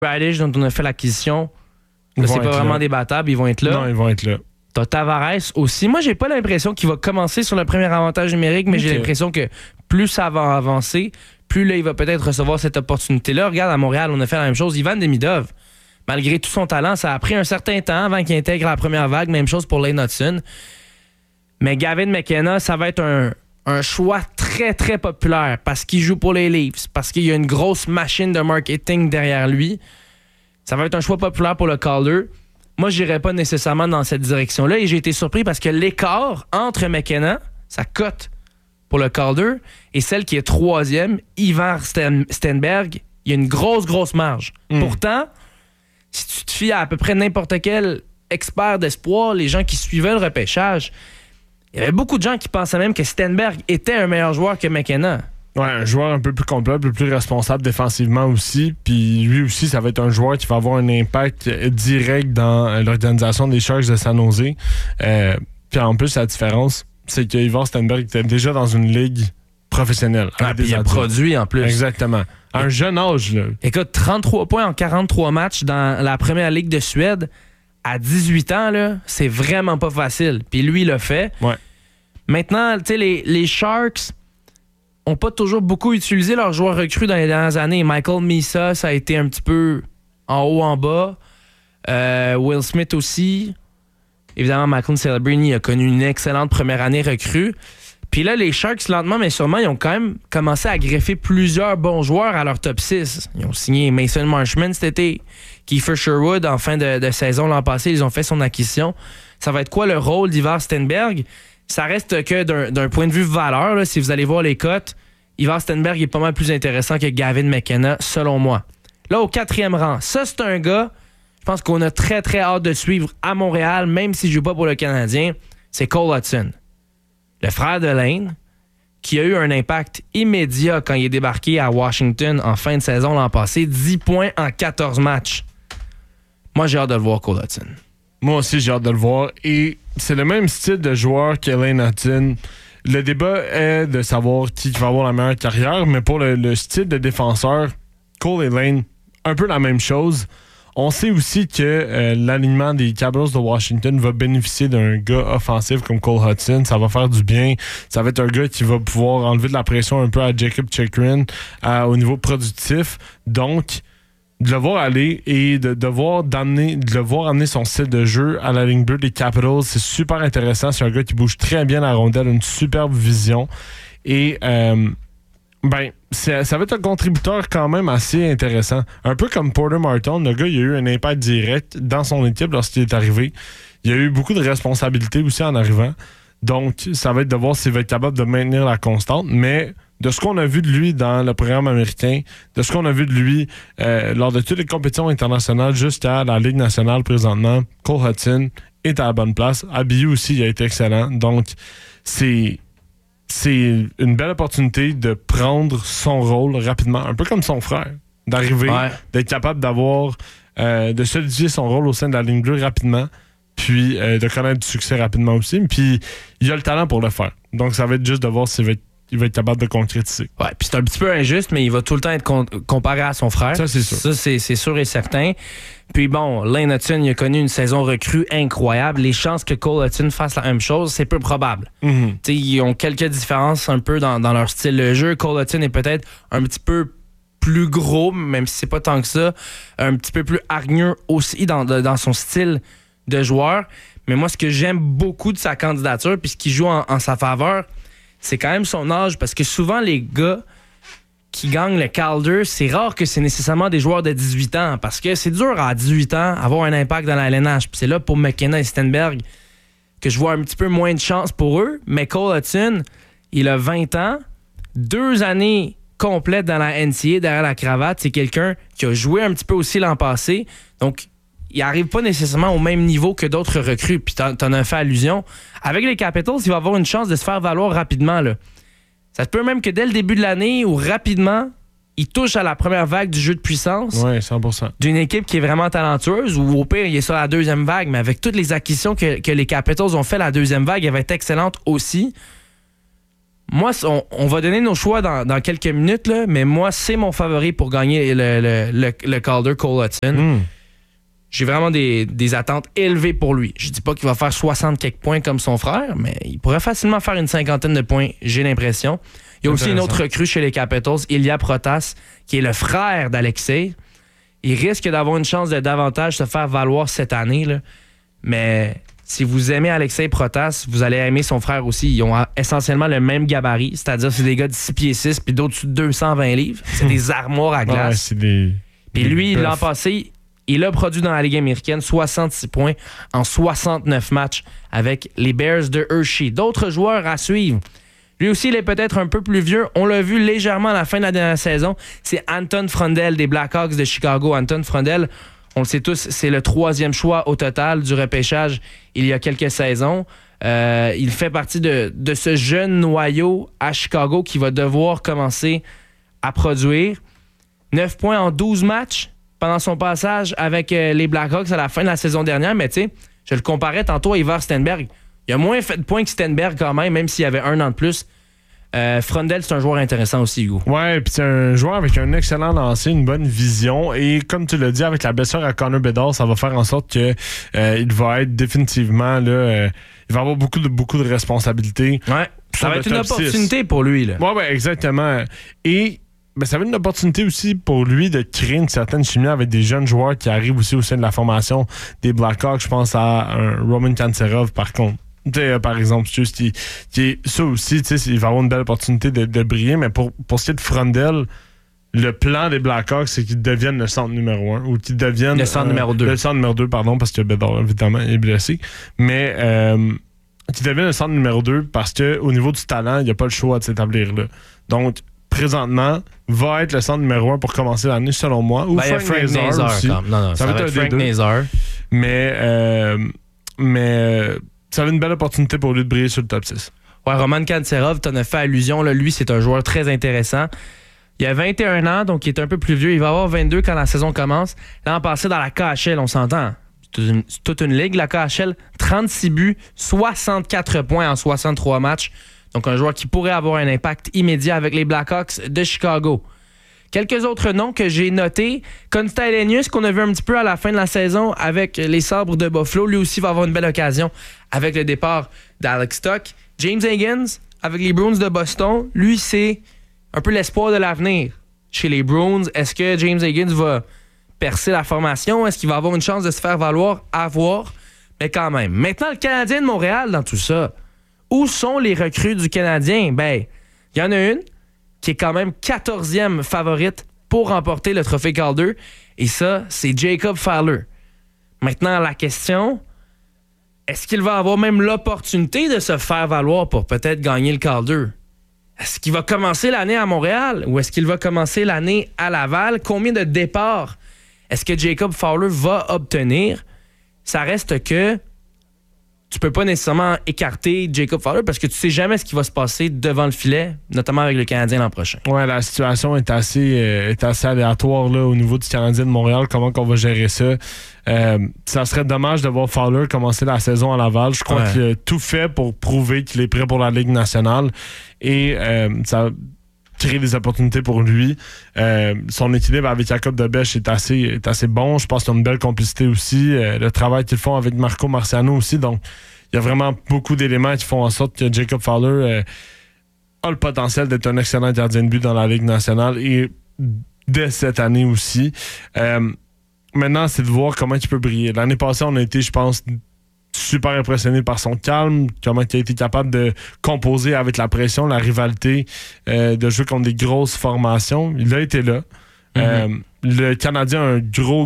Radish, dont on a fait l'acquisition, là, c'est pas vraiment débattable, ils vont être là. Non, ils vont être là. T'as Tavares aussi. Moi, j'ai pas l'impression qu'il va commencer sur le premier avantage numérique, mais j'ai l'impression que plus ça va avancer, plus là, il va peut-être recevoir cette opportunité-là. Regarde, à Montréal, on a fait la même chose. Ivan Demidov, malgré tout son talent, ça a pris un certain temps avant qu'il intègre la première vague. Même chose pour Lane Hudson. Mais Gavin McKenna, ça va être un choix très, très populaire parce qu'il joue pour les Leafs, parce qu'il y a une grosse machine de marketing derrière lui. Ça va être un choix populaire pour le Calder. Moi, je n'irais pas nécessairement dans cette direction-là et j'ai été surpris parce que l'écart entre McKenna, sa cote pour le Calder, et celle qui est troisième, Ivan Stenberg, il y a une grosse marge. Pourtant, si tu te fies à peu près n'importe quel expert d'espoir, les gens qui suivaient le repêchage, il y avait beaucoup de gens qui pensaient même que Stenberg était un meilleur joueur que McKenna. Ouais, un joueur un peu plus complet, un peu plus responsable défensivement aussi. Puis lui aussi, ça va être un joueur qui va avoir un impact direct dans l'organisation des Sharks de San Jose. Puis en plus, la différence, c'est que Ivan Stenberg était déjà dans une ligue professionnelle. Puis il a produit en plus. Exactement. À un jeune âge, là. Écoute, 33 points en 43 matchs dans la première ligue de Suède. À 18 ans, là, c'est vraiment pas facile. Puis lui, il l'a fait. Ouais. Maintenant, tu sais, les Sharks n'ont pas toujours beaucoup utilisé leurs joueurs recrues dans les dernières années. Michael Misa, ça a été un petit peu en haut, en bas. Will Smith aussi. Évidemment, Michael Celebrini a connu une excellente première année recrue. Puis là, les Sharks, lentement mais sûrement, ils ont quand même commencé à greffer plusieurs bons joueurs à leur top 6. Ils ont signé Mason Marchment cet été, Kiefer Sherwood en fin de saison l'an passé. Ils ont fait son acquisition. Ça va être quoi le rôle d'Ivar Stenberg? Ça reste que d'un point de vue valeur, là, si vous allez voir les cotes, Ivar Stenberg est pas mal plus intéressant que Gavin McKenna, selon moi. Là, au 4e rang, ça, c'est un gars, je pense qu'on a très, très hâte de suivre à Montréal, même s'il ne joue pas pour le Canadien, c'est Cole Hudson. Le frère de Lane, qui a eu un impact immédiat quand il est débarqué à Washington en fin de saison l'an passé, 10 points en 14 matchs. Moi, j'ai hâte de le voir, Cole Hudson. Moi aussi, j'ai hâte de le voir. Et c'est le même style de joueur que Lane Hudson. Le débat est de savoir qui va avoir la meilleure carrière, mais pour le style de défenseur, Cole et Lane, un peu la même chose. On sait aussi que l'alignement des Capitals de Washington va bénéficier d'un gars offensif comme Cole Hudson. Ça va faire du bien. Ça va être un gars qui va pouvoir enlever de la pression un peu à Jacob Chychrun au niveau productif. Donc, de le voir aller et de le voir amener son style de jeu à la ligne bleue des Capitals, c'est super intéressant. C'est un gars qui bouge très bien la rondelle, une superbe vision. Et ça va être un contributeur quand même assez intéressant. Un peu comme Porter Martin, le gars, il a eu un impact direct dans son équipe lorsqu'il est arrivé. Il a eu beaucoup de responsabilités aussi en arrivant. Donc, ça va être de voir s'il va être capable de maintenir la constante. Mais de ce qu'on a vu de lui dans le programme américain, de ce qu'on a vu de lui lors de toutes les compétitions internationales jusqu'à la Ligue nationale présentement, Cole Hudson est à la bonne place. Abiyu aussi, il a été excellent. Donc, c'est une belle opportunité de prendre son rôle rapidement, un peu comme son frère, d'arriver, d'être capable de solidifier son rôle au sein de la ligne bleue rapidement, puis de connaître du succès rapidement aussi. Puis il a le talent pour le faire. Donc ça va être juste de voir s'il va être capable de concrétiser. Ouais, puis c'est un petit peu injuste, mais il va tout le temps être comparé à son frère. Ça, c'est sûr. Ça, c'est sûr et certain. Puis bon, Lane Hudson, il a connu une saison recrue incroyable. Les chances que Cole Hudson fasse la même chose, c'est peu probable. Mm-hmm. Ils ont quelques différences un peu dans leur style de jeu. Cole Hudson est peut-être un petit peu plus gros, même si c'est pas tant que ça, un petit peu plus hargneux aussi dans son style de joueur. Mais moi, ce que j'aime beaucoup de sa candidature, puis ce qui joue en sa faveur, c'est quand même son âge, parce que souvent, les gars qui gagnent le Calder, c'est rare que c'est nécessairement des joueurs de 18 ans, parce que c'est dur à 18 ans avoir un impact dans la LNH. Puis c'est là pour McKenna et Stenberg que je vois un petit peu moins de chance pour eux. Mais Cole Hudson, il a 20 ans, 2 années complètes dans la NCAA derrière la cravate. C'est quelqu'un qui a joué un petit peu aussi l'an passé. Donc, il n'arrive pas nécessairement au même niveau que d'autres recrues. Puis t'en as fait allusion. Avec les Capitals, il va avoir une chance de se faire valoir rapidement, là. Ça se peut même que dès le début de l'année, ou rapidement, il touche à la première vague du jeu de puissance. Oui, 100%. D'une équipe qui est vraiment talentueuse, ou au pire, il est sur la deuxième vague. Mais avec toutes les acquisitions que les Capitals ont fait, la deuxième vague, elle va être excellente aussi. Moi, on va donner nos choix dans quelques minutes, là, mais moi, c'est mon favori pour gagner le Calder Cole Hudson. J'ai vraiment des attentes élevées pour lui. Je dis pas qu'il va faire 60 quelques points comme son frère, mais il pourrait facilement faire une cinquantaine de points, j'ai l'impression. Il y a aussi une autre recrue chez les Capitals, Ilya Protas, qui est le frère d'Alexei. Il risque d'avoir une chance de davantage se faire valoir cette année, là. Mais si vous aimez Alexei Protas, vous allez aimer son frère aussi. Ils ont essentiellement le même gabarit, c'est-à-dire c'est des gars de 6 pieds 6 puis d'au-dessus de 220 livres. C'est des armoires à glace. Ouais, puis lui, l'an passé, il a produit dans la Ligue américaine 66 points en 69 matchs avec les Bears de Hershey. D'autres joueurs à suivre. Lui aussi, il est peut-être un peu plus vieux. On l'a vu légèrement à la fin de la dernière saison. C'est Anton Frundell des Blackhawks de Chicago. Anton Frundell, on le sait tous, c'est le 3e choix au total du repêchage il y a quelques saisons. Il fait partie de ce jeune noyau à Chicago qui va devoir commencer à produire. 9 points en 12 matchs pendant son passage avec les Blackhawks à la fin de la saison dernière. Mais tu sais, je le comparais tantôt à Ivar Stenberg. Il a moins fait de points que Stenberg quand même s'il y avait un an de plus. Frundell, c'est un joueur intéressant aussi, Hugo. Ouais, puis c'est un joueur avec un excellent lancer, une bonne vision. Et comme tu l'as dit, avec la blessure à Connor Bedard, ça va faire en sorte que il va être définitivement là. Il va avoir beaucoup de responsabilités. Ouais, ça va être une opportunité pour lui, là. Ouais, exactement. Et ça va être une opportunité aussi pour lui de créer une certaine chimie avec des jeunes joueurs qui arrivent aussi au sein de la formation des Blackhawks. Je pense à un Roman Kantserov, par exemple, qui est ça aussi, il va avoir une belle opportunité de briller, mais pour ce qui est de Frundell, le plan des Blackhawks, c'est qu'ils deviennent le centre numéro 1 ou qu'ils deviennent le centre numéro 2. Le centre numéro 2, pardon, parce que Bedard, évidemment, est blessé. Mais qu'ils deviennent le centre numéro 2 parce qu'au niveau du talent, il n'y a pas le choix de s'établir là. Donc, présentement, va être le centre numéro 1 pour commencer l'année, selon moi. Ou Frank Nazar aussi. Non, ça va être Frank Nazar. Mais ça va être une belle opportunité pour lui de briller sur le top 6. Ouais, Roman Kantserov, t'en as fait allusion. Là, lui, c'est un joueur très intéressant. Il a 21 ans, donc il est un peu plus vieux. Il va avoir 22 quand la saison commence. L'an passé, dans la KHL, on s'entend. C'est toute une ligue, la KHL. 36 buts, 64 points en 63 matchs. Donc, un joueur qui pourrait avoir un impact immédiat avec les Blackhawks de Chicago. Quelques autres noms que j'ai notés. Konstadenius, qu'on a vu un petit peu à la fin de la saison avec les Sabres de Buffalo. Lui aussi va avoir une belle occasion avec le départ d'Alex Stock. James Higgins, avec les Bruins de Boston. Lui, c'est un peu l'espoir de l'avenir chez les Bruins. Est-ce que James Higgins va percer la formation? Est-ce qu'il va avoir une chance de se faire valoir? À voir. Mais quand même. Maintenant, le Canadien de Montréal dans tout ça. Où sont les recrues du Canadien? Ben, il y en a une qui est quand même 14e favorite pour remporter le trophée Calder. Et ça, c'est Jacob Fowler. Maintenant, la question, est-ce qu'il va avoir même l'opportunité de se faire valoir pour peut-être gagner le Calder? Est-ce qu'il va commencer l'année à Montréal ou est-ce qu'il va commencer l'année à Laval? Combien de départs est-ce que Jacob Fowler va obtenir? Ça reste que tu peux pas nécessairement écarter Jacob Fowler parce que tu sais jamais ce qui va se passer devant le filet, notamment avec le Canadien l'an prochain. Ouais, la situation est assez aléatoire là, au niveau du Canadien de Montréal. Comment qu'on va gérer ça? Ça serait dommage de voir Fowler commencer la saison à Laval. Je crois qu'il a tout fait pour prouver qu'il est prêt pour la Ligue nationale et ça créer des opportunités pour lui. Son équilibre avec Jacob Debesch est assez bon. Je pense qu'il y a une belle complicité aussi. Le travail qu'ils font avec Marco Marciano aussi. Donc, il y a vraiment beaucoup d'éléments qui font en sorte que Jacob Fowler a le potentiel d'être un excellent gardien de but dans la Ligue nationale et dès cette année aussi. Maintenant, c'est de voir comment il peut briller. L'année passée, on a été, je pense, super impressionné par son calme, comment il a été capable de composer avec la pression, la rivalité, de jouer contre des grosses formations. Il a été là. Le Canadien a un gros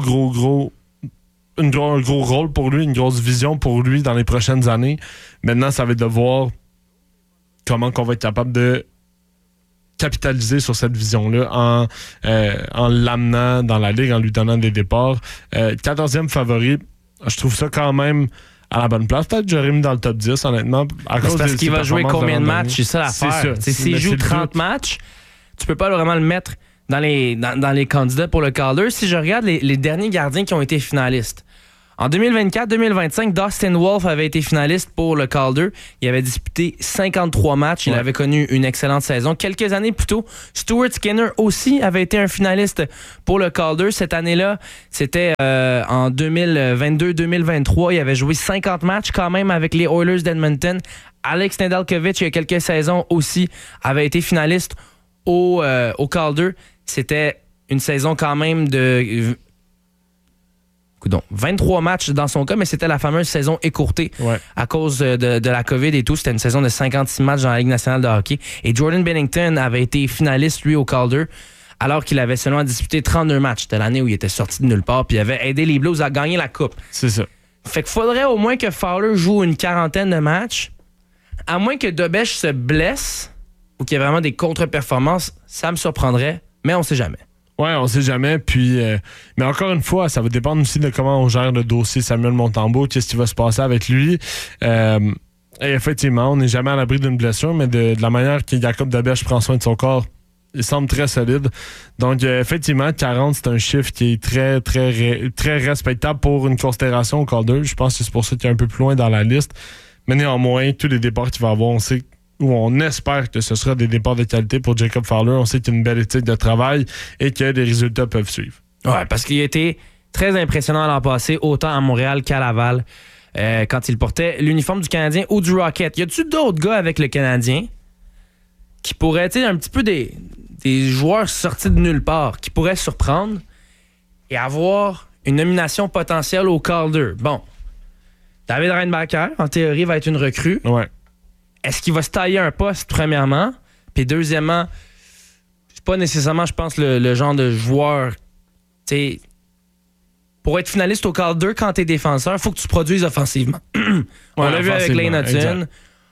rôle pour lui, une grosse vision pour lui dans les prochaines années. Maintenant, ça va être de voir comment on va être capable de capitaliser sur cette vision-là en l'amenant dans la Ligue, en lui donnant des départs. 14e favori, je trouve ça quand même à la bonne place. Peut-être que j'aurais mis dans le top 10, honnêtement. C'est parce qu'il va jouer combien de matchs? C'est ça l'affaire. S'il joue 30 matchs, tu peux pas vraiment le mettre dans les candidats pour le Calder. Si je regarde les derniers gardiens qui ont été finalistes, En 2024-2025, Dustin Wolf avait été finaliste pour le Calder. Il avait disputé 53 matchs. Il avait connu une excellente saison. Quelques années plus tôt, Stuart Skinner aussi avait été un finaliste pour le Calder. Cette année-là, c'était en 2022-2023. Il avait joué 50 matchs quand même avec les Oilers d'Edmonton. Alex Nedeljkovic, il y a quelques saisons aussi, avait été finaliste au Calder. C'était une saison quand même de 23 matchs dans son cas, mais c'était la fameuse saison écourtée à cause de la COVID et tout. C'était une saison de 56 matchs dans la Ligue nationale de hockey. Et Jordan Binnington avait été finaliste, lui, au Calder, alors qu'il avait seulement disputé 32 matchs. C'était l'année où il était sorti de nulle part, puis il avait aidé les Blues à gagner la Coupe. C'est ça. Fait qu'il faudrait au moins que Fowler joue une quarantaine de matchs, à moins que Dobèche se blesse ou qu'il y ait vraiment des contre-performances. Ça me surprendrait, mais on sait jamais. Ouais, on sait jamais. Puis, mais encore une fois, ça va dépendre aussi de comment on gère le dossier Samuel Montembeault, qu'est-ce qui va se passer avec lui. Et effectivement, on n'est jamais à l'abri d'une blessure, mais de la manière que Jacob Dobèche prend soin de son corps, il semble très solide. Donc, effectivement, 40, c'est un chiffre qui est très, très, très respectable pour une considération au Calder. Je pense que c'est pour ça qu'il est un peu plus loin dans la liste. Mais néanmoins, tous les départs qu'il va avoir, on sait où on espère que ce sera des départs de qualité pour Jacob Fowler. On sait qu'il y a une belle éthique de travail et que les résultats peuvent suivre. Ouais, parce qu'il a été très impressionnant l'an passé, autant à Montréal qu'à Laval, quand il portait l'uniforme du Canadien ou du Rocket. Y a-tu d'autres gars avec le Canadien qui pourraient, tu sais, un petit peu des joueurs sortis de nulle part, qui pourraient surprendre et avoir une nomination potentielle au Calder? Bon, David Reinbacher, en théorie, va être une recrue. Ouais. Est-ce qu'il va se tailler un poste, premièrement? Puis deuxièmement, c'est pas nécessairement, je pense, le genre de joueur. T'sais, pour être finaliste au Calder, quand t'es défenseur, il faut que tu produises offensivement. On l'a vu avec Lane Hudson.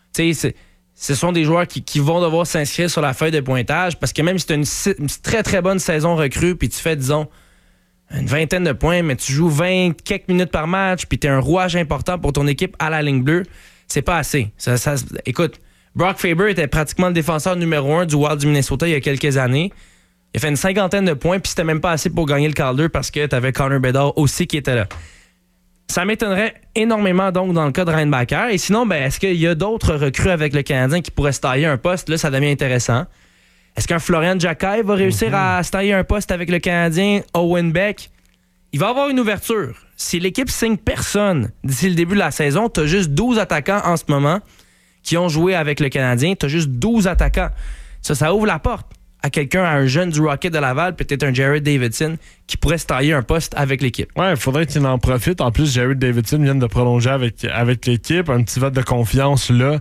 Ce sont des joueurs qui vont devoir s'inscrire sur la feuille de pointage parce que même si tu as une très très bonne saison recrue puis tu fais, disons, une vingtaine de points, mais tu joues 20 quelques minutes par match puis tu es un rouage important pour ton équipe à la ligne bleue, c'est pas assez. Écoute, Brock Faber était pratiquement le défenseur numéro 1 du Wild du Minnesota il y a quelques années. Il a fait une cinquantaine de points, puis c'était même pas assez pour gagner le Calder parce que t'avais Connor Bedard aussi qui était là. Ça m'étonnerait énormément donc dans le cas de Reinbacher. Et sinon, est-ce qu'il y a d'autres recrues avec le Canadien qui pourraient se tailler un poste? Là, ça devient intéressant. Est-ce qu'un Florian Jacquet va réussir à se tailler un poste avec le Canadien? Owen Beck? Il va avoir une ouverture. Si l'équipe signe personne d'ici le début de la saison, t'as juste 12 attaquants en ce moment qui ont joué avec le Canadien. T'as juste 12 attaquants. Ça ouvre la porte à quelqu'un, à un jeune du Rocket de Laval, peut-être un Jared Davidson, qui pourrait se tailler un poste avec l'équipe. Ouais, il faudrait qu'il en profite. En plus, Jared Davidson vient de prolonger avec l'équipe. Un petit vote de confiance là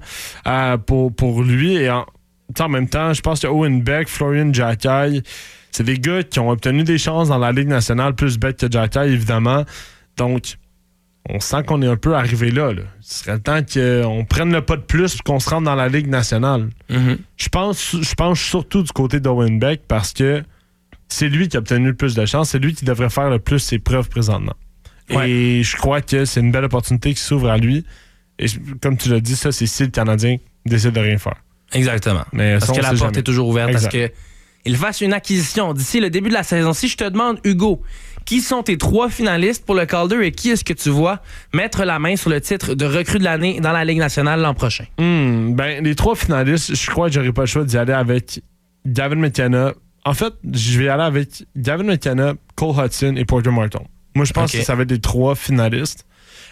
pour lui. Et en même temps, je pense que Owen Beck, Florian Jacquet, c'est des gars qui ont obtenu des chances dans la Ligue nationale, plus Beck que Jacquet, évidemment. Donc, on sent qu'on est un peu arrivé là. Ce serait le temps qu'on prenne le pas de plus et qu'on se rende dans la Ligue nationale. Mm-hmm. Je pense surtout du côté d'Owen Beck parce que c'est lui qui a obtenu le plus de chances. C'est lui qui devrait faire le plus ses preuves présentement. Ouais. Et je crois que c'est une belle opportunité qui s'ouvre à lui. Et comme tu l'as dit, ça, c'est si le Canadien décide de rien faire. Exactement. Mais parce que la porte est toujours ouverte. Exact. Parce qu'il fasse une acquisition d'ici le début de la saison. Si je te demande, Hugo, qui sont tes 3 finalistes pour le Calder et qui est-ce que tu vois mettre la main sur le titre de recrue de l'année dans la Ligue nationale l'an prochain? Les 3 finalistes, je crois que j'aurais pas le choix d'y aller avec Gavin McKenna. En fait, je vais y aller avec Gavin McKenna, Cole Hudson et Porter Martin. Moi, je pense que ça va être les 3 finalistes.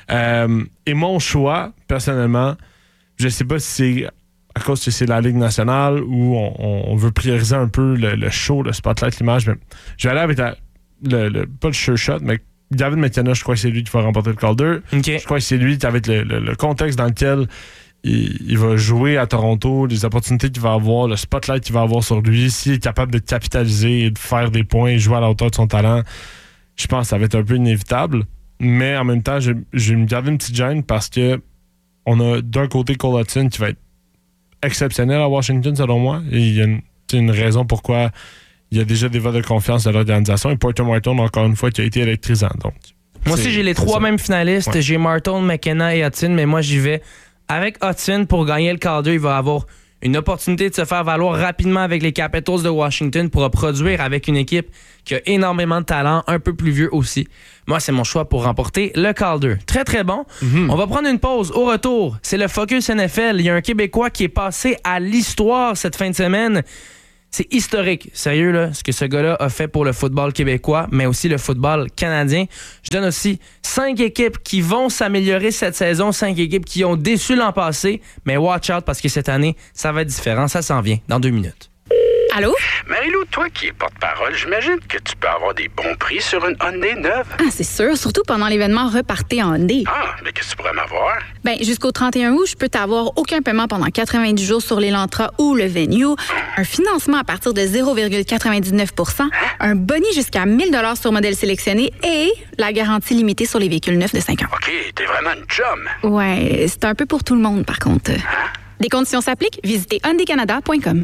Et mon choix, personnellement, je sais pas si c'est à cause que c'est la Ligue nationale où on veut prioriser un peu le show, le spotlight, l'image, mais je vais aller avec pas le sure shot, mais David McKenna, je crois que c'est lui qui va remporter le Calder. Okay. Je crois que c'est lui qui, avec le contexte dans lequel il va jouer à Toronto, les opportunités qu'il va avoir, le spotlight qu'il va avoir sur lui, s'il est capable de capitaliser et de faire des points et jouer à la hauteur de son talent, je pense que ça va être un peu inévitable. Mais en même temps, je vais me garder une petite gêne parce que on a d'un côté Cole Hudson qui va être exceptionnel à Washington, selon moi. Et il y a une raison pourquoi il y a déjà des votes de confiance de l'organisation. Et Porter Martin, encore une fois, qui a été électrisant. Donc, moi aussi, j'ai les 3 mêmes finalistes. Ouais. J'ai Martin, McKenna et Hudson, mais moi, j'y vais avec Hudson pour gagner le Calder. Il va avoir une opportunité de se faire valoir rapidement avec les Capitals de Washington pour produire avec une équipe qui a énormément de talent, un peu plus vieux aussi. Moi, c'est mon choix pour remporter le Calder. Très, très bon. On va prendre une pause. Au retour, c'est le Focus NFL. Il y a un Québécois qui est passé à l'histoire cette fin de semaine. C'est historique, sérieux, là, ce que ce gars-là a fait pour le football québécois, mais aussi le football canadien. Je donne aussi 5 équipes qui vont s'améliorer cette saison, 5 équipes qui ont déçu l'an passé, mais watch out parce que cette année, ça va être différent. Ça s'en vient dans 2 minutes. Allô? Marie-Lou, toi qui es porte-parole, j'imagine que tu peux avoir des bons prix sur une Hyundai neuve. Ah, c'est sûr, surtout pendant l'événement Repartez en Hyundai. Ah, mais qu'est-ce que tu pourrais m'avoir? Ben, jusqu'au 31 août, je peux t'avoir aucun paiement pendant 90 jours sur l'Elantra ou le Venue, un financement à partir de 0,99 %, un boni jusqu'à 1 000 $ sur modèle sélectionné et la garantie limitée sur les véhicules neufs de 5 ans. OK, t'es vraiment une chum. Ouais, c'est un peu pour tout le monde, par contre. Des conditions s'appliquent. Visitez hyundaicanada.com.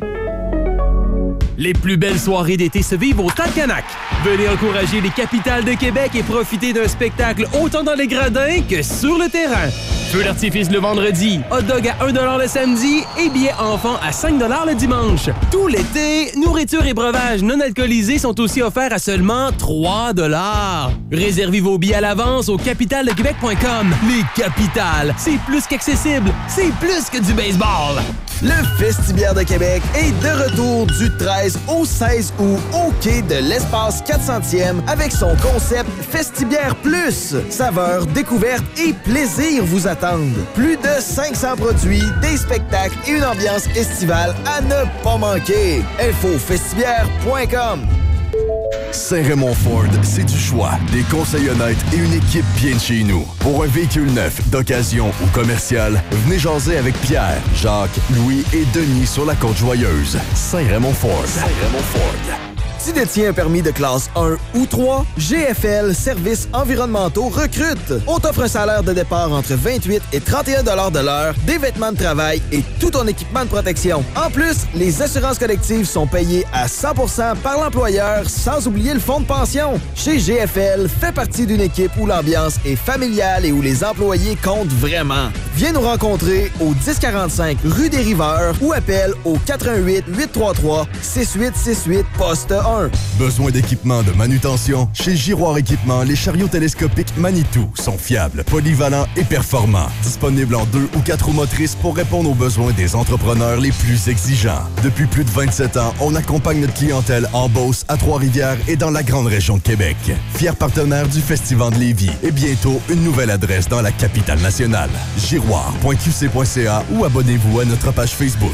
Les plus belles soirées d'été se vivent au Tacanac. Venez encourager les capitales de Québec et profiter d'un spectacle autant dans les gradins que sur le terrain. Feu d'artifice le vendredi, hot dog à 1 $ le samedi et billets enfants à 5 $ le dimanche. Tout l'été, nourriture et breuvages non alcoolisés sont aussi offerts à seulement 3 $. Réservez vos billets à l'avance au capitaledequebec.com. Les capitales, c'est plus qu'accessible, c'est plus que du baseball. Le Festibiaire de Québec est de retour du 13 au 16 août au quai de l'Espace 400e avec son concept Festibiaire Plus. Saveurs, découvertes et plaisir vous attendent. Plus de 500 produits, des spectacles et une ambiance estivale à ne pas manquer. infofestibiaire.com. Saint-Raymond Ford, c'est du choix, des conseils honnêtes et une équipe bien de chez nous. Pour un véhicule neuf, d'occasion ou commercial, venez jaser avec Pierre, Jacques, Louis et Denis sur la Côte-Joyeuse. Saint-Raymond Ford. Saint-Raymond Ford. Tu détiens un permis de classe 1 ou 3, GFL Services environnementaux recrute. On t'offre un salaire de départ entre 28 et 31 $ de l'heure, des vêtements de travail et tout ton équipement de protection. En plus, les assurances collectives sont payées à 100% par l'employeur, sans oublier le fonds de pension. Chez GFL, fais partie d'une équipe où l'ambiance est familiale et où les employés comptent vraiment. Viens nous rencontrer au 1045 rue des Riveurs ou appelle au 88 833 6868 poste 1. Besoin d'équipement de manutention? Chez Giroir Équipement, les chariots télescopiques Manitou sont fiables, polyvalents et performants. Disponibles en 2 ou 4 roues motrices pour répondre aux besoins des entrepreneurs les plus exigeants. Depuis plus de 27 ans, on accompagne notre clientèle en Beauce, à Trois-Rivières et dans la grande région de Québec. Fier partenaire du Festival de Lévis et bientôt une nouvelle adresse dans la capitale nationale. Giroir.qc.ca ou abonnez-vous à notre page Facebook.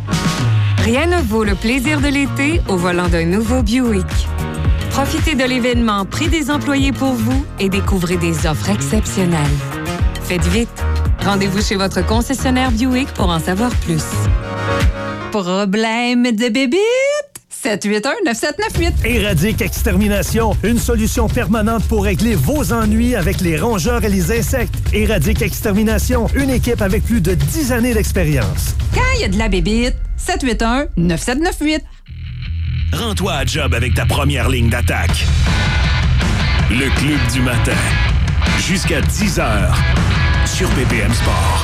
Rien ne vaut le plaisir de l'été au volant d'un nouveau Buick. Profitez de l'événement Prix des employés pour vous et découvrez des offres exceptionnelles. Faites vite. Rendez-vous chez votre concessionnaire Buick pour en savoir plus. Problème de bébite? 781-9798. Éradique Extermination, une solution permanente pour régler vos ennuis avec les rongeurs et les insectes. Éradique Extermination, une équipe avec plus de 10 années d'expérience. Quand il y a de la bébite, 781-9798. Rends-toi à job avec ta première ligne d'attaque. Le Club du matin. Jusqu'à 10h sur BPM Sport.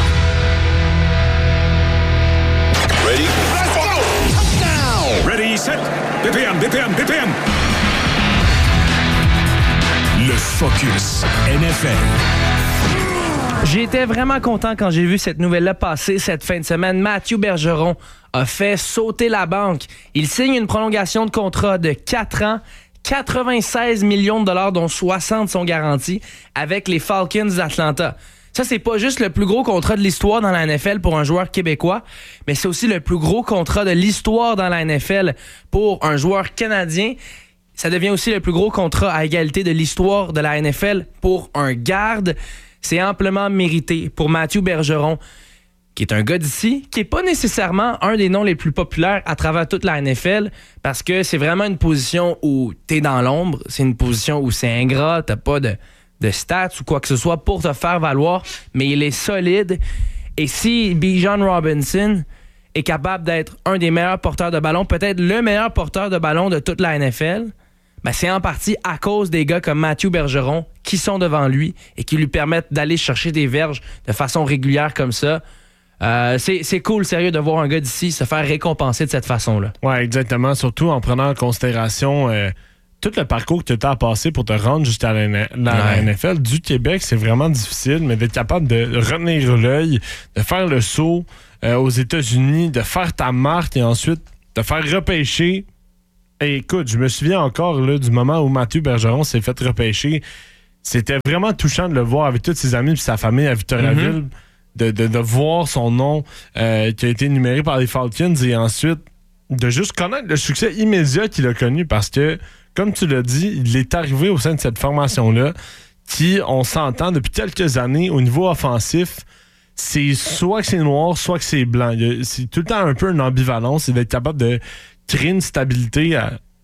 Ready? Let's go! Ready, set, BPM. Le Focus NFL. J'étais vraiment content quand j'ai vu cette nouvelle-là passer cette fin de semaine. Mathieu Bergeron a fait sauter la banque. Il signe une prolongation de contrat de 4 ans, 96 millions de dollars, dont 60 sont garantis, avec les Falcons d'Atlanta. Ça, c'est pas juste le plus gros contrat de l'histoire dans la NFL pour un joueur québécois, mais c'est aussi le plus gros contrat de l'histoire dans la NFL pour un joueur canadien. Ça devient aussi le plus gros contrat à égalité de l'histoire de la NFL pour un garde. C'est amplement mérité pour Mathieu Bergeron, qui est un gars d'ici, qui n'est pas nécessairement un des noms les plus populaires à travers toute la NFL, parce que c'est vraiment une position où t'es dans l'ombre, c'est une position où c'est ingrat, t'as pas de stats ou quoi que ce soit pour te faire valoir, mais il est solide. Et si Bijan Robinson est capable d'être un des meilleurs porteurs de ballon, peut-être le meilleur porteur de ballon de toute la NFL, ben c'est en partie à cause des gars comme Mathieu Bergeron qui sont devant lui et qui lui permettent d'aller chercher des verges de façon régulière comme ça. C'est cool, sérieux, de voir un gars d'ici se faire récompenser de cette façon-là. Oui, exactement. Surtout en prenant en considération tout le parcours que tu as à passer pour te rendre jusqu'à la NFL. Du Québec, c'est vraiment difficile, mais d'être capable de retenir l'œil, de faire le saut aux États-Unis, de faire ta marque et ensuite de faire repêcher. Et écoute, je me souviens encore là, du moment où Mathieu Bergeron s'est fait repêcher. C'était vraiment touchant de le voir avec tous ses amis et sa famille à Victoriaville, de voir son nom qui a été énuméré par les Falcons et ensuite de juste connaître le succès immédiat qu'il a connu parce que, comme tu l'as dit, il est arrivé au sein de cette formation-là qui, on s'entend depuis quelques années, au niveau offensif, c'est soit que c'est noir, soit que c'est blanc. C'est tout le temps un peu une ambivalence, c'est d'être capable de créer une stabilité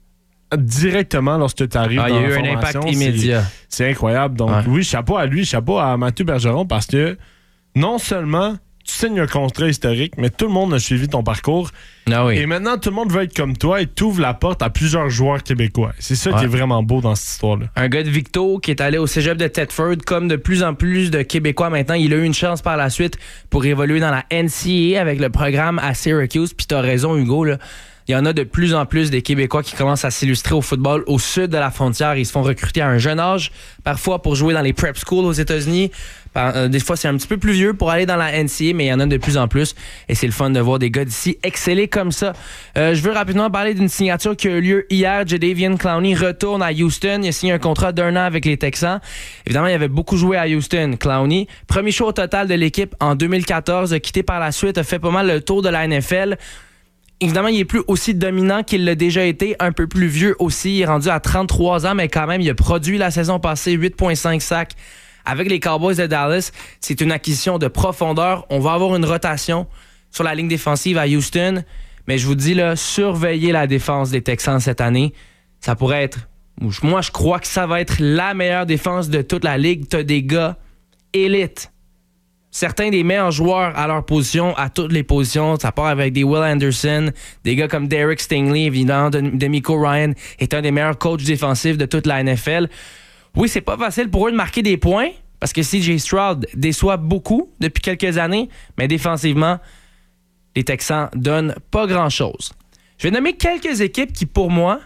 directement lorsque tu arrives dans la formation. Il y a eu un impact immédiat. C'est incroyable. Donc oui, chapeau à lui, chapeau à Mathieu Bergeron parce que non seulement tu signes un contrat historique, mais tout le monde a suivi ton parcours. Et maintenant, tout le monde veut être comme toi et tu ouvres la porte à plusieurs joueurs québécois. C'est ça qui est vraiment beau dans cette histoire-là. Un gars de Victo qui est allé au cégep de Thetford, comme de plus en plus de Québécois maintenant, il a eu une chance par la suite pour évoluer dans la NCAA avec le programme à Syracuse. Puis t'as raison, Hugo, là. Il y en a de plus en plus des Québécois qui commencent à s'illustrer au football au sud de la frontière. Ils se font recruter à un jeune âge, parfois pour jouer dans les prep schools aux États-Unis. Des fois, c'est un petit peu plus vieux pour aller dans la NCAA, mais il y en a de plus en plus. Et c'est le fun de voir des gars d'ici exceller comme ça. Je veux rapidement parler d'une signature qui a eu lieu hier. Jadeveon Clowney retourne à Houston. Il a signé un contrat d'1 an avec les Texans. Évidemment, il avait beaucoup joué à Houston, Clowney. Premier choix au total de l'équipe en 2014. A quitté par la suite, a fait pas mal le tour de la NFL. Évidemment, il est plus aussi dominant qu'il l'a déjà été, un peu plus vieux aussi. Il est rendu à 33 ans, mais quand même, il a produit la saison passée 8,5 sacs avec les Cowboys de Dallas. C'est une acquisition de profondeur. On va avoir une rotation sur la ligne défensive à Houston, mais je vous dis, là, surveillez la défense des Texans cette année. Ça pourrait être... Moi, je crois que ça va être la meilleure défense de toute la ligue. T'as des gars élites. Certains des meilleurs joueurs à leur position, à toutes les positions. Ça part avec des Will Anderson, des gars comme Derek Stingley, évidemment. DeMeco Ryan est un des meilleurs coachs défensifs de toute la NFL. Oui, c'est pas facile pour eux de marquer des points parce que CJ Stroud déçoit beaucoup depuis quelques années, mais défensivement, les Texans donnent pas grand-chose. Je vais nommer quelques équipes qui, pour moi,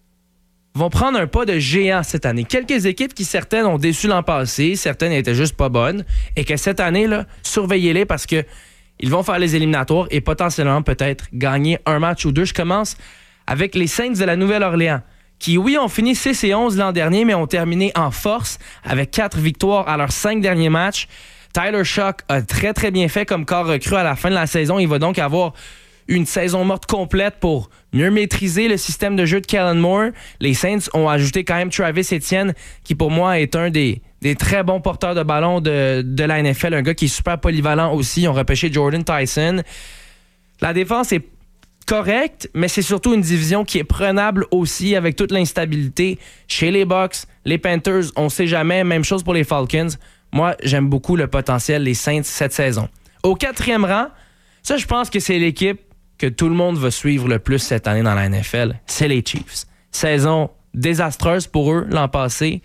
vont prendre un pas de géant cette année. Quelques équipes qui, certaines, ont déçu l'an passé, certaines étaient juste pas bonnes, et que cette année, là, surveillez-les parce que ils vont faire les éliminatoires et potentiellement peut-être gagner un match ou deux. Je commence avec les Saints de la Nouvelle-Orléans, qui, oui, ont fini 6-11 l'an dernier, mais ont terminé en force avec 4 victoires à leurs 5 derniers matchs. Tyler Shough a très, très bien fait comme corps recru à la fin de la saison. Il va donc avoir une saison morte complète pour mieux maîtriser le système de jeu de Kellen Moore. Les Saints ont ajouté quand même Travis Etienne, qui pour moi est un des très bons porteurs de ballon de la NFL. Un gars qui est super polyvalent aussi. Ils ont repêché Jordan Tyson. La défense est correcte, mais c'est surtout une division qui est prenable aussi avec toute l'instabilité chez les Bucks, les Panthers, on sait jamais. Même chose pour les Falcons. Moi, j'aime beaucoup le potentiel des Saints cette saison. Au 4e rang, ça, je pense que c'est l'équipe que tout le monde va suivre le plus cette année dans la NFL. C'est les Chiefs. Saison désastreuse pour eux l'an passé.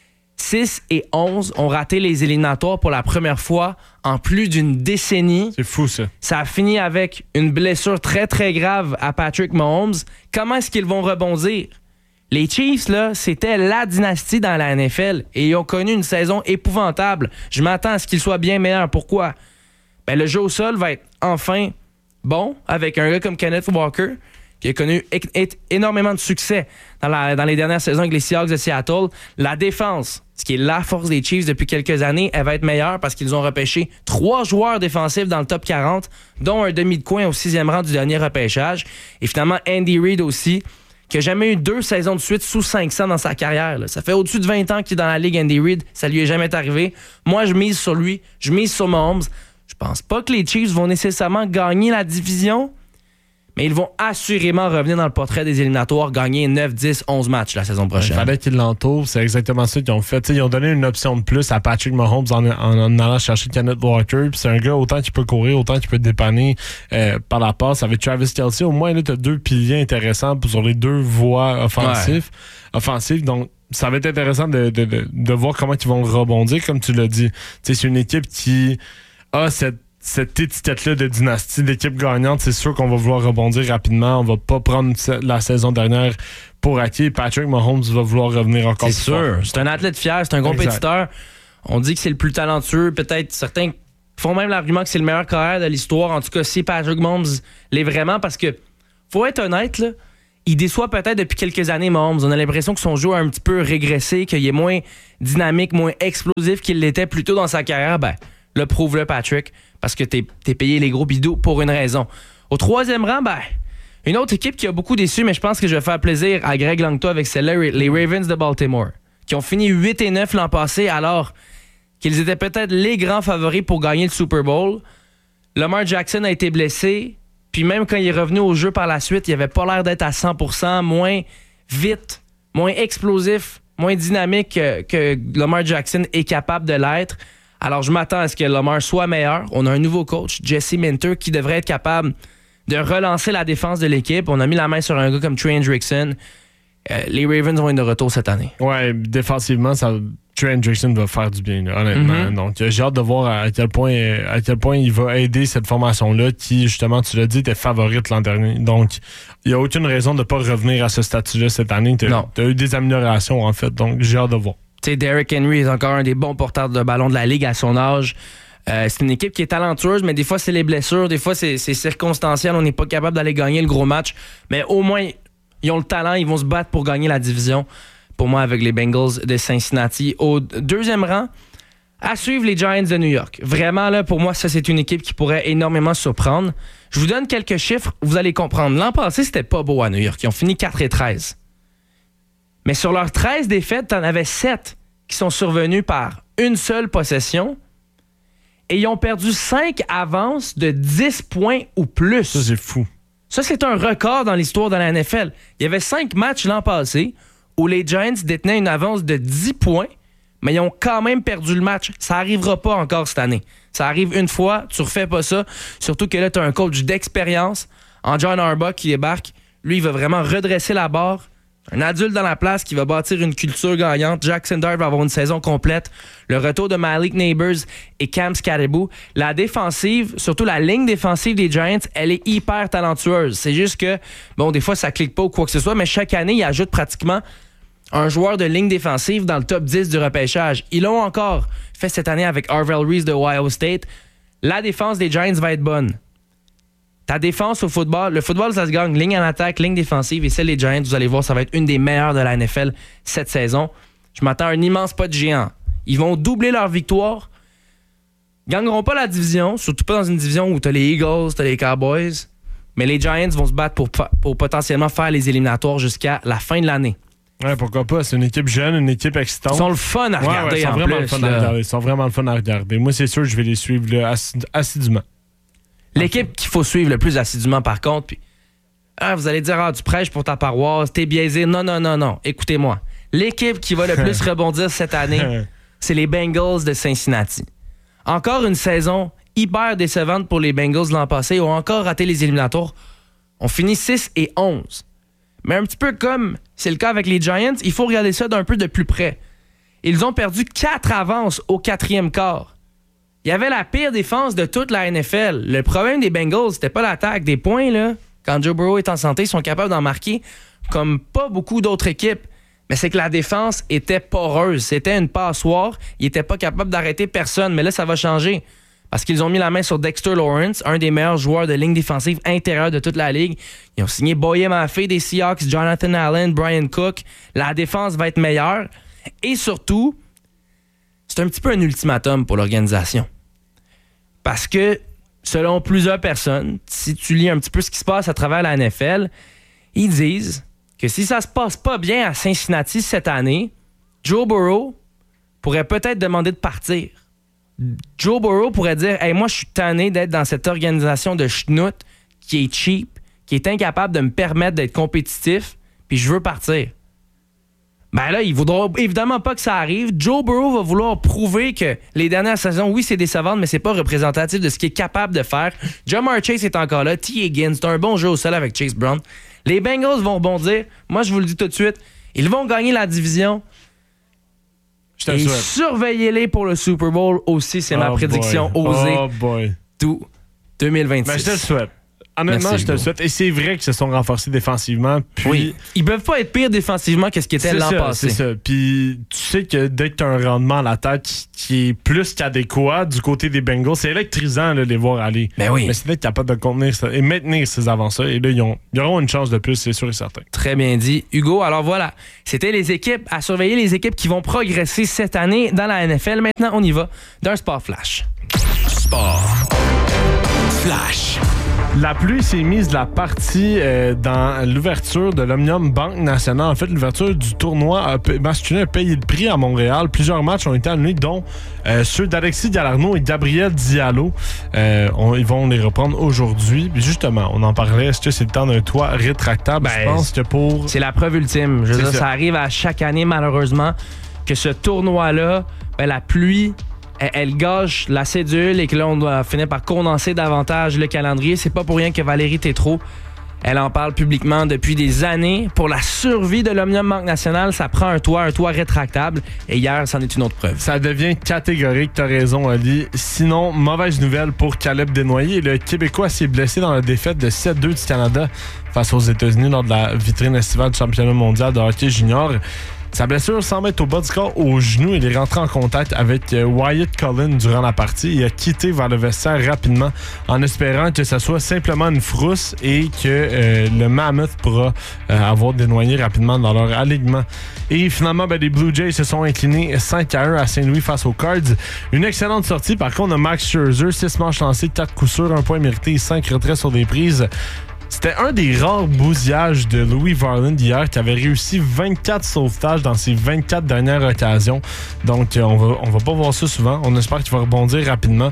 6-11 ont raté les éliminatoires pour la première fois en plus d'une décennie. C'est fou, ça. Ça a fini avec une blessure très, très grave à Patrick Mahomes. Comment est-ce qu'ils vont rebondir? Les Chiefs, là, c'était la dynastie dans la NFL et ils ont connu une saison épouvantable. Je m'attends à ce qu'ils soient bien meilleurs. Pourquoi? Ben, le jeu au sol va être enfin bon avec un gars comme Kenneth Walker qui a connu énormément de succès dans les dernières saisons avec les Seahawks de Seattle. La défense, ce qui est la force des Chiefs depuis quelques années, elle va être meilleure parce qu'ils ont repêché 3 joueurs défensifs dans le top 40, dont un demi de coin au 6e rang du dernier repêchage. Et finalement, Andy Reid aussi, qui n'a jamais eu 2 saisons de suite sous 500 dans sa carrière. Là. Ça fait au-dessus de 20 ans qu'il est dans la ligue, Andy Reid. Ça lui est jamais arrivé. Moi, je mise sur lui. Je mise sur Mahomes. Je pense pas que les Chiefs vont nécessairement gagner la division, mais ils vont assurément revenir dans le portrait des éliminatoires, gagner 9, 10, 11 matchs la saison prochaine. Il fallait qu'ils l'entourent. C'est exactement ça qu'ils ont fait. T'sais, ils ont donné une option de plus à Patrick Mahomes en allant chercher Kenneth Walker. Puis c'est un gars, autant qu'il peut courir, autant qu'il peut te dépanner par la passe. Avec Travis Kelce, au moins, tu as 2 piliers intéressants sur les 2 voies offensives. Donc, ça va être intéressant de voir comment ils vont rebondir, comme tu l'as dit. T'sais, c'est une équipe qui a cette étiquette-là de dynastie, d'équipe gagnante, c'est sûr qu'on va vouloir rebondir rapidement. On va pas prendre la saison dernière pour acquis. Patrick Mahomes va vouloir revenir encore plus fort. C'est sûr. C'est un athlète fier, c'est un compétiteur. On dit que c'est le plus talentueux. Peut-être certains font même l'argument que c'est le meilleur carrière de l'histoire. En tout cas, si Patrick Mahomes l'est vraiment, parce que, faut être honnête, là, il déçoit peut-être depuis quelques années, Mahomes. On a l'impression que son jeu a un petit peu régressé, qu'il est moins dynamique, moins explosif qu'il l'était plus tôt dans sa carrière. Ben, le prouve-le, Patrick, parce que t'es payé les gros bidoux pour une raison. Au troisième rang, ben, une autre équipe qui a beaucoup déçu, mais je pense que je vais faire plaisir à Greg Langto avec celle-là, les Ravens de Baltimore, qui ont fini 8-9 l'an passé, alors qu'ils étaient peut-être les grands favoris pour gagner le Super Bowl. Lamar Jackson a été blessé, puis même quand il est revenu au jeu par la suite, il avait pas l'air d'être à 100%, moins vite, moins explosif, moins dynamique que Lamar Jackson est capable de l'être. Alors je m'attends à ce que Lamar soit meilleur. On a un nouveau coach, Jesse Minter, qui devrait être capable de relancer la défense de l'équipe. On a mis la main sur un gars comme Trey Hendrickson. Les Ravens vont être de retour cette année. Ouais, défensivement, Trey Hendrickson va faire du bien, là, honnêtement. Donc, j'ai hâte de voir à quel point il va aider cette formation-là qui, justement, tu l'as dit, était favorite l'an dernier. Donc, il n'y a aucune raison de ne pas revenir à ce statut-là cette année. Tu as eu des améliorations, en fait. Donc, j'ai hâte de voir. Tu sais, Derrick Henry est encore un des bons porteurs de ballon de la Ligue à son âge. C'est une équipe qui est talentueuse, mais des fois, c'est les blessures. Des fois, c'est circonstanciel. On n'est pas capable d'aller gagner le gros match. Mais au moins, ils ont le talent. Ils vont se battre pour gagner la division. Pour moi, avec les Bengals de Cincinnati. Au deuxième rang, à suivre les Giants de New York. Vraiment, là, pour moi, ça, c'est une équipe qui pourrait énormément surprendre. Je vous donne quelques chiffres, vous allez comprendre. L'an passé, c'était pas beau à New York. Ils ont fini 4-13. Mais sur leurs 13 défaites, t'en avais 7 qui sont survenus par une seule possession. Et ils ont perdu 5 avances de 10 points ou plus. Ça, c'est fou. Ça, c'est un record dans l'histoire de la NFL. Il y avait 5 matchs l'an passé où les Giants détenaient une avance de 10 points, mais ils ont quand même perdu le match. Ça n'arrivera pas encore cette année. Ça arrive une fois, tu refais pas ça. Surtout que là, tu as un coach d'expérience en John Harbaugh qui débarque. Lui, il va vraiment redresser la barre. Un adulte dans la place qui va bâtir une culture gagnante. Jackson Dart va avoir une saison complète. Le retour de Malik Neighbors et Cam Skattebo. La défensive, surtout la ligne défensive des Giants, elle est hyper talentueuse. C'est juste que, bon, des fois, ça clique pas ou quoi que ce soit, mais chaque année, ils ajoutent pratiquement un joueur de ligne défensive dans le top 10 du repêchage. Ils l'ont encore fait cette année avec Arvell Reese de Ohio State. La défense des Giants va être bonne. Ta défense au football, le football, ça se gagne ligne en attaque, ligne défensive, et celle des Giants, vous allez voir, ça va être une des meilleures de la NFL cette saison. Je m'attends à un immense pas de géant. Ils vont doubler leur victoire. Ils gagneront pas la division, surtout pas dans une division où t'as les Eagles, t'as les Cowboys, mais les Giants vont se battre pour potentiellement faire les éliminatoires jusqu'à la fin de l'année. Ouais, pourquoi pas? C'est une équipe jeune, une équipe excitante. Ils sont le fun à regarder. Ils sont vraiment le fun à regarder. Ils sont vraiment le fun à regarder. Moi, c'est sûr, je vais les suivre là, assidûment. L'équipe qu'il faut suivre le plus assidûment, par contre, puis vous allez dire, tu prêches pour ta paroisse, t'es biaisé. Non. Écoutez-moi. L'équipe qui va le plus rebondir cette année, c'est les Bengals de Cincinnati. Encore une saison hyper décevante pour les Bengals l'an passé. Ils ont encore raté les éliminatoires. On finit 6-11. Mais un petit peu comme c'est le cas avec les Giants, il faut regarder ça d'un peu de plus près. Ils ont perdu 4 avances au 4e quart. Il y avait la pire défense de toute la NFL. Le problème des Bengals, c'était pas l'attaque. Des points, là, quand Joe Burrow est en santé, ils sont capables d'en marquer comme pas beaucoup d'autres équipes. Mais c'est que la défense était poreuse. C'était une passoire. Ils n'étaient pas capables d'arrêter personne. Mais là, ça va changer. Parce qu'ils ont mis la main sur Dexter Lawrence, un des meilleurs joueurs de ligne défensive intérieure de toute la Ligue. Ils ont signé Boye Maffei des Seahawks, Jonathan Allen, Brian Cook. La défense va être meilleure. Et surtout, c'est un petit peu un ultimatum pour l'organisation. Parce que, selon plusieurs personnes, si tu lis un petit peu ce qui se passe à travers la NFL, ils disent que si ça se passe pas bien à Cincinnati cette année, Joe Burrow pourrait peut-être demander de partir. Joe Burrow pourrait dire « Hey, moi, je suis tanné d'être dans cette organisation de schnout qui est cheap, qui est incapable de me permettre d'être compétitif, puis je veux partir. » Ben là, il voudra évidemment pas que ça arrive. Joe Burrow va vouloir prouver que les dernières saisons, oui, c'est décevant, mais c'est pas représentatif de ce qu'il est capable de faire. Jamar Chase est encore là. T. Higgins, c'est un bon jeu au sol avec Chase Brown. Les Bengals vont rebondir. Moi, je vous le dis tout de suite. Ils vont gagner la division. Et surveillez-les pour le Super Bowl aussi, c'est ma prédiction osée. Oh boy. tout 2026. Ben, je te le souhaite. Honnêtement, Merci, je te le souhaite. Et c'est vrai qu'ils se sont renforcés défensivement. Puis oui. Ils peuvent pas être pires défensivement que ce qui était l'an passé. C'est ça. Puis tu sais que dès que tu as un rendement à l'attaque qui est plus qu'adéquat du côté des Bengals, c'est électrisant là, de les voir aller. Ben oui. Mais c'est d'être capable de contenir ça et maintenir ces avancées. Et là, ils auront une chance de plus, c'est sûr et certain. Très bien dit, Hugo. Alors voilà, c'était les équipes à surveiller, les équipes qui vont progresser cette année dans la NFL. Maintenant, on y va d'un sport flash. Sport flash. La pluie s'est mise de la partie dans l'ouverture de l'Omnium Banque Nationale. En fait, l'ouverture du tournoi masculin a payé le prix à Montréal. Plusieurs matchs ont été annulés, dont ceux d'Alexis Galarneau et Gabriel Diallo. Ils vont les reprendre aujourd'hui. Puis justement, on en parlait. Est-ce que c'est le temps d'un toit rétractable? Je pense que pour... C'est la preuve ultime. Je veux dire, ça arrive à chaque année, malheureusement, que ce tournoi-là, la pluie... Elle gâche la cédule et que là, on doit finir par condenser davantage le calendrier. C'est pas pour rien que Valérie Tétrault, elle en parle publiquement depuis des années. Pour la survie de l'Omnium Banque Nationale, ça prend un toit rétractable. Et hier, c'en est une autre preuve. Ça devient catégorique, t'as raison, Ali. Sinon, mauvaise nouvelle pour Caleb Desnoyers. Le Québécois s'est blessé dans la défaite de 7-2 du Canada face aux États-Unis lors de la vitrine estivale du championnat mondial de hockey junior. Sa blessure semble être au bas du corps, au genou. Il est rentré en contact avec Wyatt Cullen durant la partie. Il a quitté vers le vestiaire rapidement en espérant que ça soit simplement une frousse et que le Mammoth pourra avoir Desnoyers rapidement dans leur alignement. Et finalement, les Blue Jays se sont inclinés 5-1 à Saint-Louis face aux Cards. Une excellente sortie. Par contre, on a Max Scherzer, 6 manches lancées, 4 coups sûrs, 1 point mérité et 5 retraits sur des prises. C'était un des rares bousillages de Louis Varland hier qui avait réussi 24 sauvetages dans ses 24 dernières occasions. Donc, on va pas voir ça souvent. On espère qu'il va rebondir rapidement.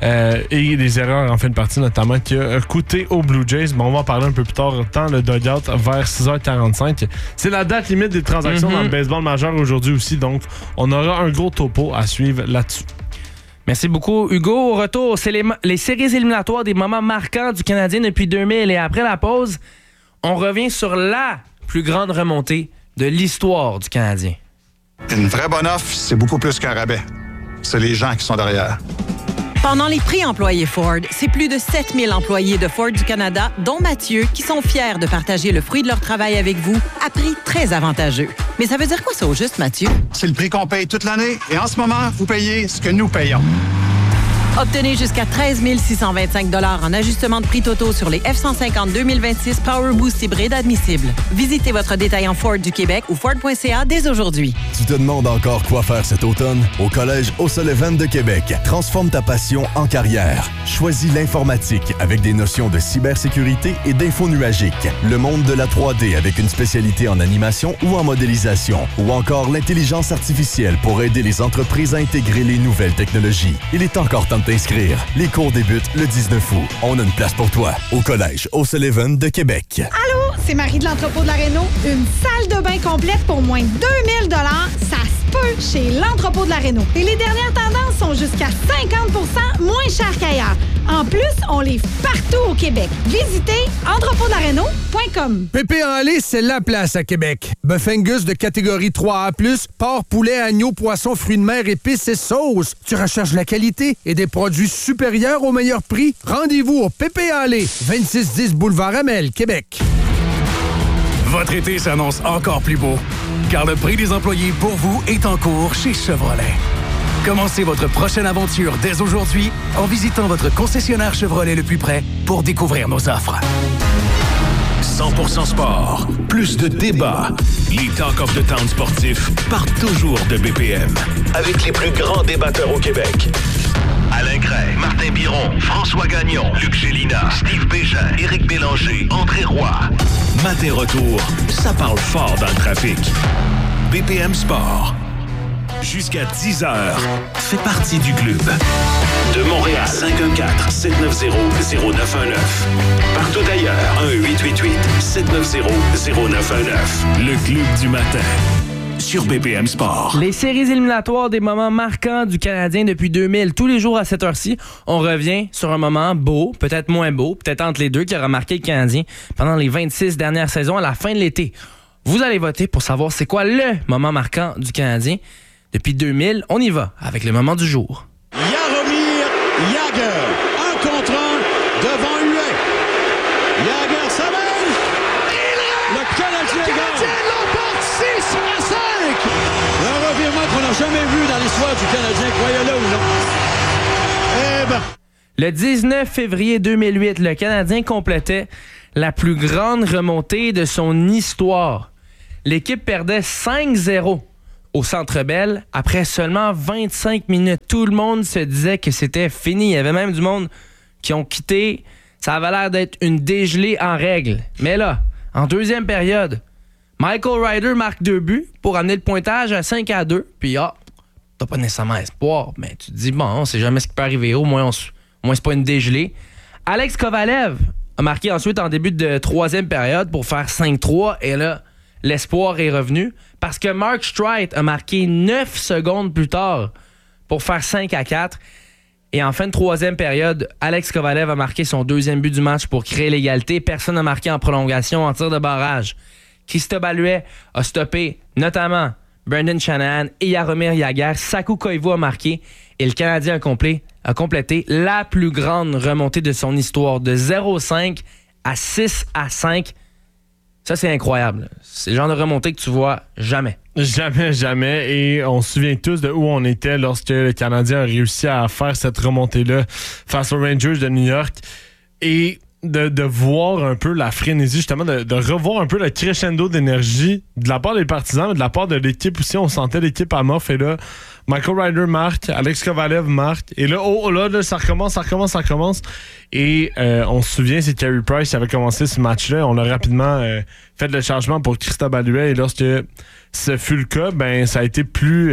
Et les erreurs en fin de partie, notamment, qui a coûté aux Blue Jays. Bon, on va en parler un peu plus tard, tant le dugout vers 6h45. C'est la date limite des transactions dans le baseball majeur aujourd'hui aussi. Donc, on aura un gros topo à suivre là-dessus. Merci beaucoup, Hugo. Au retour, c'est les séries éliminatoires des moments marquants du Canadien depuis 2000. Et après la pause, on revient sur la plus grande remontée de l'histoire du Canadien. Une vraie bonne offre, c'est beaucoup plus qu'un rabais. C'est les gens qui sont derrière. Pendant les prix employés Ford, c'est plus de 7000 employés de Ford du Canada, dont Mathieu, qui sont fiers de partager le fruit de leur travail avec vous à prix très avantageux. Mais ça veut dire quoi ça au juste, Mathieu? C'est le prix qu'on paye toute l'année et en ce moment, vous payez ce que nous payons. Obtenez jusqu'à 13 625 $ en ajustement de prix totaux sur les F-150 2026 Power Boost hybride admissibles. Visitez votre détaillant Ford du Québec ou Ford.ca dès aujourd'hui. Tu te demandes encore quoi faire cet automne? Au Collège O'Sullivan de Québec, transforme ta passion en carrière. Choisis l'informatique avec des notions de cybersécurité et d'info nuagique. Le monde de la 3D avec une spécialité en animation ou en modélisation. Ou encore l'intelligence artificielle pour aider les entreprises à intégrer les nouvelles technologies. Il est encore temps de t'inscrire. Les cours débutent le 19 août. On a une place pour toi au Collège O'Sullivan de Québec. Allô, c'est Marie de l'entrepôt de la Réno. Une salle de bain complète pour moins de 2000 $, ça se peut chez l'entrepôt de la Réno. Et les dernières tendances sont jusqu'à 50% moins chères qu'ailleurs. En plus, on livre partout au Québec. Visitez entrepôtdelaréno.com. Pépé en lait, c'est la place à Québec. Bœuf Angus de catégorie 3A+, porc, poulet, agneau, poisson, fruits de mer, épices et sauces. Tu recherches la qualité et des produits supérieurs au meilleur prix? Rendez-vous au Pépé en lait, 2610 Boulevard Amel, Québec. Votre été s'annonce encore plus beau, car le prix des employés pour vous est en cours chez Chevrolet. Commencez votre prochaine aventure dès aujourd'hui en visitant votre concessionnaire Chevrolet le plus près pour découvrir nos offres. 100% sport, plus de débats. Les Talk of the Town sportifs partent toujours de BPM. Avec les plus grands débatteurs au Québec. Alain Gray, Martin Biron, François Gagnon, Luc Gélina, Steve Bégin, Éric Bélanger, André Roy. Matin retour, ça parle fort dans le trafic. BPM Sport. Jusqu'à 10h, fais partie du club. De Montréal, 514-790-0919. Partout ailleurs, 1-888-790-0919. Le club du matin. Sur BPM Sport. Les séries éliminatoires des moments marquants du Canadien depuis 2000. Tous les jours à cette heure-ci, on revient sur un moment beau, peut-être moins beau, peut-être entre les deux, qui aura marqué le Canadien pendant les 26 dernières saisons à la fin de l'été. Vous allez voter pour savoir c'est quoi le moment marquant du Canadien depuis 2000. On y va avec le moment du jour. Jaromir Jagr, 1 contre devant Huet. Jagger s'amène. Le Canadien l'emporte 6-5. Un revirement qu'on n'a jamais vu dans l'histoire du Canadien, croyez-le ou non. Eh ben. Le 19 février 2008, le Canadien complétait la plus grande remontée de son histoire. L'équipe perdait 5-0 au Centre Bell après seulement 25 minutes. Tout le monde se disait que c'était fini. Il y avait même du monde qui ont quitté. Ça avait l'air d'être une dégelée en règle. Mais là, en deuxième période, Michael Ryder marque 2 buts pour amener le pointage à 5-2. Puis t'as pas nécessairement espoir, mais tu te dis, bon, on sait jamais ce qui peut arriver. Au moins c'est pas une dégelée. Alex Kovalev a marqué ensuite en début de troisième période pour faire 5-3. Et là, l'espoir est revenu parce que Mark Streit a marqué 9 secondes plus tard pour faire 5-4. Et en fin de troisième période, Alex Kovalev a marqué son deuxième but du match pour créer l'égalité. Personne n'a marqué en prolongation, en tir de barrage. Christophe Allouet a stoppé notamment Brendan Shanahan et Jaromir Jagr. Saku Koivu a marqué et le Canadien a complété la plus grande remontée de son histoire de 0-5 à 6-5. Ça, c'est incroyable. C'est le genre de remontée que tu vois jamais. Jamais. Et on se souvient tous de où on était lorsque le Canadien a réussi à faire cette remontée-là face aux Rangers de New York. Et de voir un peu la frénésie, justement, de revoir un peu le crescendo d'énergie de la part des partisans, mais de la part de l'équipe aussi. On sentait l'équipe amorphe. Et là, Michael Ryder marque, Alex Kovalev marque. Et là, là, ça recommence. Et on se souvient, c'est Carey Price qui avait commencé ce match-là. On a rapidement fait le changement pour Christophe Allouet. Et lorsque ce fut le cas, ben ça a été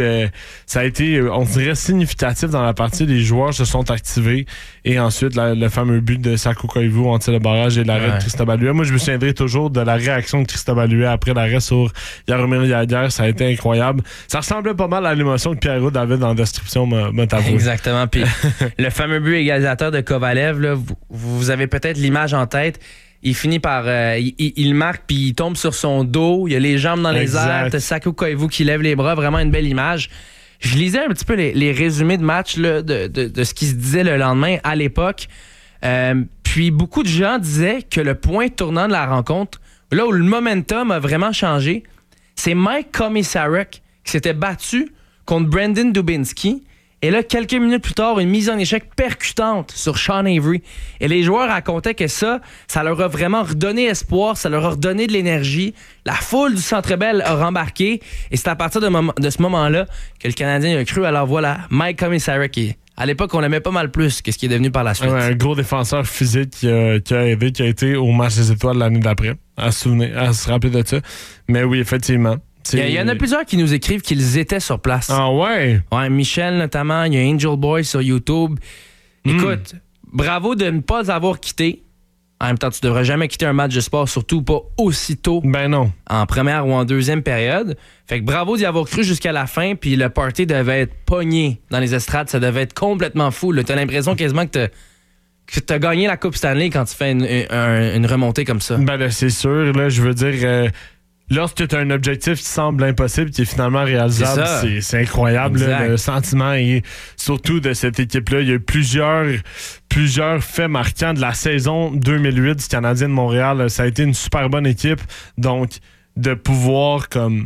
on dirait, significatif dans la partie. Les joueurs se sont activés. Et ensuite, le fameux but de Saku Koivu en tir de barrage et l'arrêt de Christophe Allouet. Moi, je me souviendrai toujours de la réaction de Christophe Allouet après l'arrêt sur Jaromir Jagr. Ça a été incroyable. Ça ressemblait pas mal à l'émotion que Pierrot avait dans la description, m'a avoué. Exactement. Puis le fameux but égalisateur de Kovalev, là, vous avez peut-être l'image en tête. Il finit par... il marque, puis il tombe sur son dos. Il a les jambes dans les airs. T'as Saku Koivu qui lève les bras. Vraiment une belle image. Je lisais un petit peu les résumés de match là, de ce qui se disait le lendemain à l'époque. Puis beaucoup de gens disaient que le point tournant de la rencontre, là où le momentum a vraiment changé, c'est Mike Komisarek qui s'était battu contre Brandon Dubinsky. Et là, quelques minutes plus tard, une mise en échec percutante sur Sean Avery. Et les joueurs racontaient que ça leur a vraiment redonné espoir, ça leur a redonné de l'énergie. La foule du Centre Bell a rembarqué. Et c'est à partir de ce moment-là que le Canadien a cru. Alors voilà, Mike Komisarek, qui à l'époque, on l'aimait pas mal plus que ce qui est devenu par la suite. Un gros défenseur physique qui a aidé, qui a été au match des étoiles l'année d'après, à se rappeler de ça. Mais oui, effectivement. Il y en a plusieurs qui nous écrivent qu'ils étaient sur place. Ah ouais? Ouais, Michel notamment, il y a Angel Boy sur YouTube. Écoute, bravo de ne pas avoir quitté. En même temps, tu devrais jamais quitter un match de sport, surtout pas aussitôt. Ben non. En première ou en deuxième période. Fait que bravo d'y avoir cru jusqu'à la fin, puis le party devait être pogné dans les estrades. Ça devait être complètement fou. Là. T'as l'impression quasiment que t'as gagné la Coupe Stanley quand tu fais une remontée comme ça. Ben là, c'est sûr. Là, je veux dire... Lorsque tu as un objectif qui semble impossible, qui est finalement réalisable, c'est incroyable. Là, le sentiment est surtout de cette équipe-là. Il y a eu plusieurs faits marquants de la saison 2008 du Canadien de Montréal. Ça a été une super bonne équipe. Donc, de pouvoir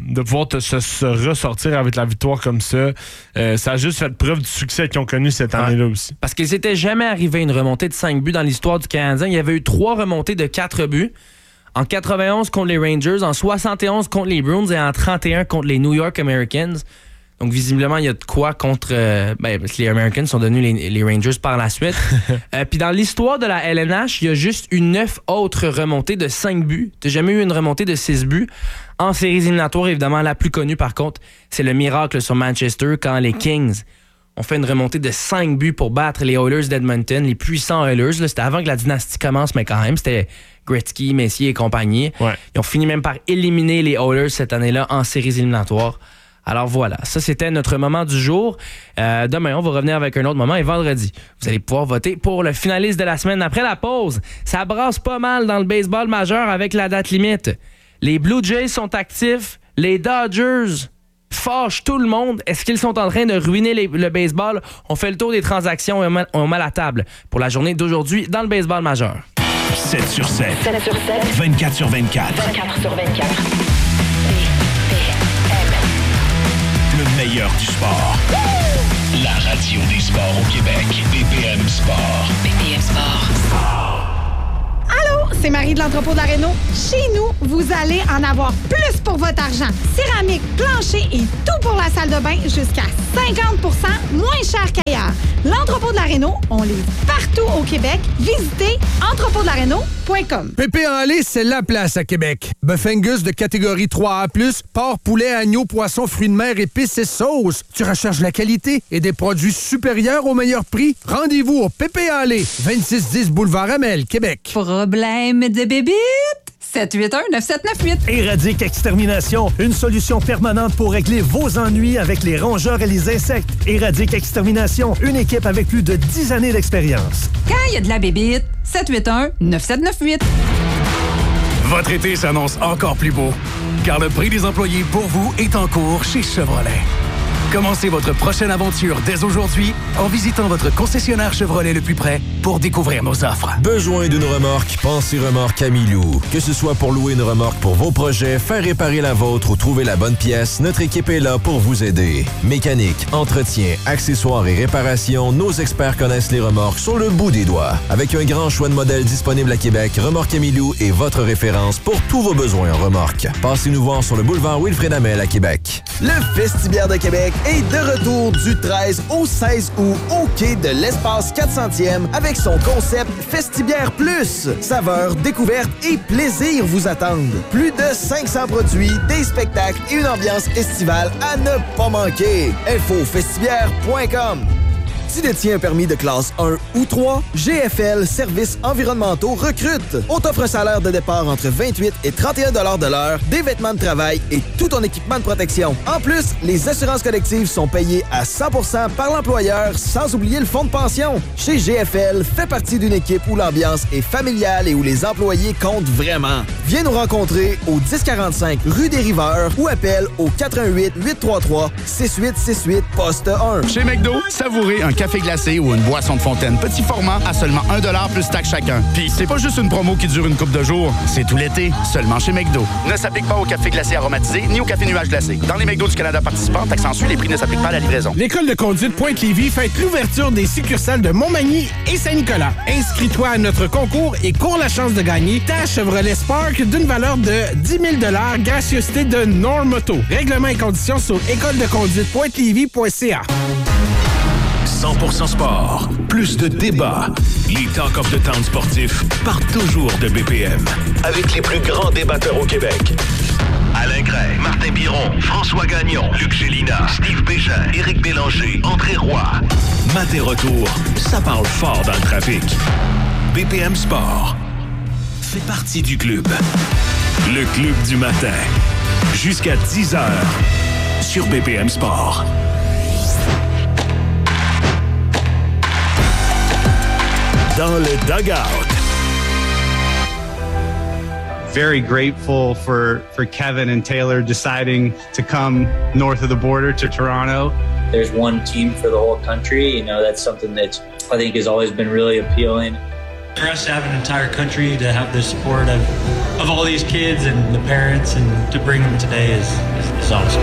se ressortir avec la victoire comme ça, ça a juste fait preuve du succès qu'ils ont connu cette année-là aussi. Parce qu'il s'était jamais arrivé une remontée de 5 buts dans l'histoire du Canadien. Il y avait eu 3 remontées de 4 buts. En 91 contre les Rangers, en 71 contre les Bruins et en 31 contre les New York Americans. Donc, visiblement, il y a de quoi contre... parce que les Americans sont devenus les Rangers par la suite. Puis dans l'histoire de la LNH, il y a juste eu 9 autres remontées de 5 buts. T'as jamais eu une remontée de 6 buts. En séries éliminatoires, évidemment, la plus connue, par contre, c'est le miracle sur Manchester quand les Kings ont fait une remontée de 5 buts pour battre les Oilers d'Edmonton, les puissants Oilers. Là, c'était avant que la dynastie commence, mais quand même, c'était Gretzky, Messier et compagnie. Ouais. Ils ont fini même par éliminer les Oilers cette année-là en séries éliminatoires. Alors voilà, ça c'était notre moment du jour. Demain, on va revenir avec un autre moment et vendredi, vous allez pouvoir voter pour le finaliste de la semaine. Après la pause, ça brasse pas mal dans le baseball majeur avec la date limite. Les Blue Jays sont actifs, les Dodgers fâche tout le monde. Est-ce qu'ils sont en train de ruiner le baseball? On fait le tour des transactions et on met la table pour la journée d'aujourd'hui dans le baseball majeur. 7 sur 7. 7 sur 7. 24 sur 24. 24 sur 24. Le meilleur du sport. La radio des sports au Québec. BPM Sport. BPM Sport. Allô, c'est Marie de l'entrepôt de la Réno. Chez nous, vous allez en avoir plus pour votre argent. Céramique, plancher et tout pour la salle de bain jusqu'à 50% moins cher qu'ailleurs. L'entrepôt de la Réno, on livre partout au Québec. Visitez entrepôtdelaréno.com. Pépé en lait, c'est la place à Québec. Bœuf Angus de catégorie 3A+, porc, poulet, agneau, poisson, fruits de mer, épices et sauces. Tu recherches la qualité et des produits supérieurs au meilleur prix? Rendez-vous au Pépé en lait, 2610 boulevard Amel, Québec. Problème de bébite? 781-9798. Éradique Extermination, une solution permanente pour régler vos ennuis avec les rongeurs et les insectes. Éradique Extermination, une équipe avec plus de 10 années d'expérience. Quand il y a de la bébite, 781-9798. Votre été s'annonce encore plus beau, car le prix des employés pour vous est en cours chez Chevrolet. Commencez votre prochaine aventure dès aujourd'hui en visitant votre concessionnaire Chevrolet le plus près pour découvrir nos offres. Besoin d'une remorque? Pensez Remorque Camilou. Que ce soit pour louer une remorque pour vos projets, faire réparer la vôtre ou trouver la bonne pièce, notre équipe est là pour vous aider. Mécanique, entretien, accessoires et réparations, nos experts connaissent les remorques sur le bout des doigts. Avec un grand choix de modèles disponibles à Québec, Remorque Camilou est votre référence pour tous vos besoins en remorque. Passez-nous voir sur le boulevard Wilfrid Hamel à Québec. Le Festibiaire de Québec est de retour du 13 au 16 août au quai de l'Espace 400e avec son concept Festibiaire Plus. Saveurs, découvertes et plaisir vous attendent. Plus de 500 produits, des spectacles et une ambiance estivale à ne pas manquer. Info-festibiaire.com. Tu détiens un permis de classe 1 ou 3, GFL Services environnementaux recrute. On t'offre un salaire de départ entre 28 et 31 $ de l'heure, des vêtements de travail et tout ton équipement de protection. En plus, les assurances collectives sont payées à 100% par l'employeur, sans oublier le fonds de pension. Chez GFL, fais partie d'une équipe où l'ambiance est familiale et où les employés comptent vraiment. Viens nous rencontrer au 1045 rue des Riveurs ou appelle au 88 833 6868 poste 1. Chez McDo, savourez un café glacé ou une boisson de fontaine petit format à seulement 1 $ plus taxe chacun. Puis c'est pas juste une promo qui dure une couple de jours, c'est tout l'été, seulement chez McDo. Ne s'applique pas au café glacé aromatisé ni au café nuage glacé. Dans les McDo du Canada participants, taxe en sus, les prix ne s'appliquent pas à la livraison. L'École de conduite Pointe-Lévis fête l'ouverture des succursales de Montmagny et Saint-Nicolas. Inscris-toi à notre concours et cours la chance de gagner ta Chevrolet Spark d'une valeur de 10 000 $, gracieuseté de Normoto. Règlements et conditions sur écoledeconduitepointe-lévis.ca. 100% sport, plus de débats. Les Talk of the Town sportifs partent toujours de BPM. Avec les plus grands débatteurs au Québec. Alain Gray, Martin Biron, François Gagnon, Luc Gélina, Steve Bégin, Éric Bélanger, André Roy. Matin retour, ça parle fort dans le trafic. BPM Sport fait partie du club. Le club du matin. Jusqu'à 10h sur BPM Sport. Dans le dugout. Very grateful for Kevin and Taylor deciding to come north of the border to Toronto. There's one team for the whole country. You know, that's something that I think has always been really appealing. For us to have an entire country, to have the support of all these kids and the parents, and to bring them today is awesome.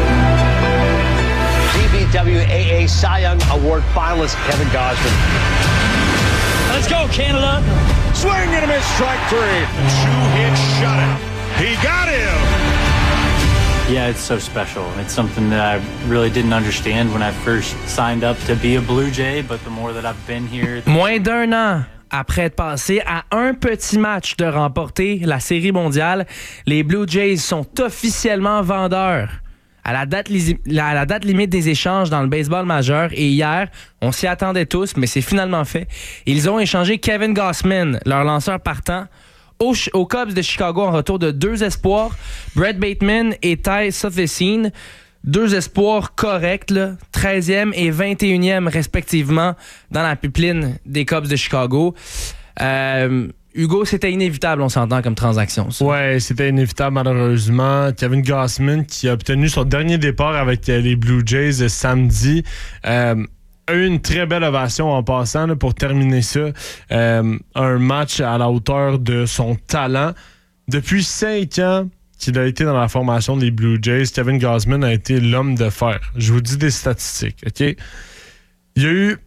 DBWAA Cy Young Award finalist Kevin Gausman. Let's go, Canada! Swing and a miss, strike three. Two-hit shot it. He got him! Yeah, it's so special. It's something that I really didn't understand when I first signed up to be a Blue Jay, but the more that I've been here... Moins d'un an après être passé à un petit match de remporter la Série mondiale, les Blue Jays sont officiellement vendeurs. À la date limite des échanges dans le baseball majeur, et hier, on s'y attendait tous, mais c'est finalement fait. Ils ont échangé Kevin Gausman, leur lanceur partant, aux Cubs de Chicago en retour de 2 espoirs, Brett Bateman et Ty Sotvesin. 2 espoirs corrects, là, 13e et 21e respectivement dans la pipeline des Cubs de Chicago. Hugo, c'était inévitable, on s'entend, comme transaction. Ça. Ouais, c'était inévitable, malheureusement. Kevin Gausman, qui a obtenu son dernier départ avec les Blue Jays samedi, a eu une très belle ovation en passant là, pour terminer ça. Un match à la hauteur de son talent. Depuis 5 ans qu'il a été dans la formation des Blue Jays, Kevin Gausman a été l'homme de fer. Je vous dis des statistiques, OK? Il y a eu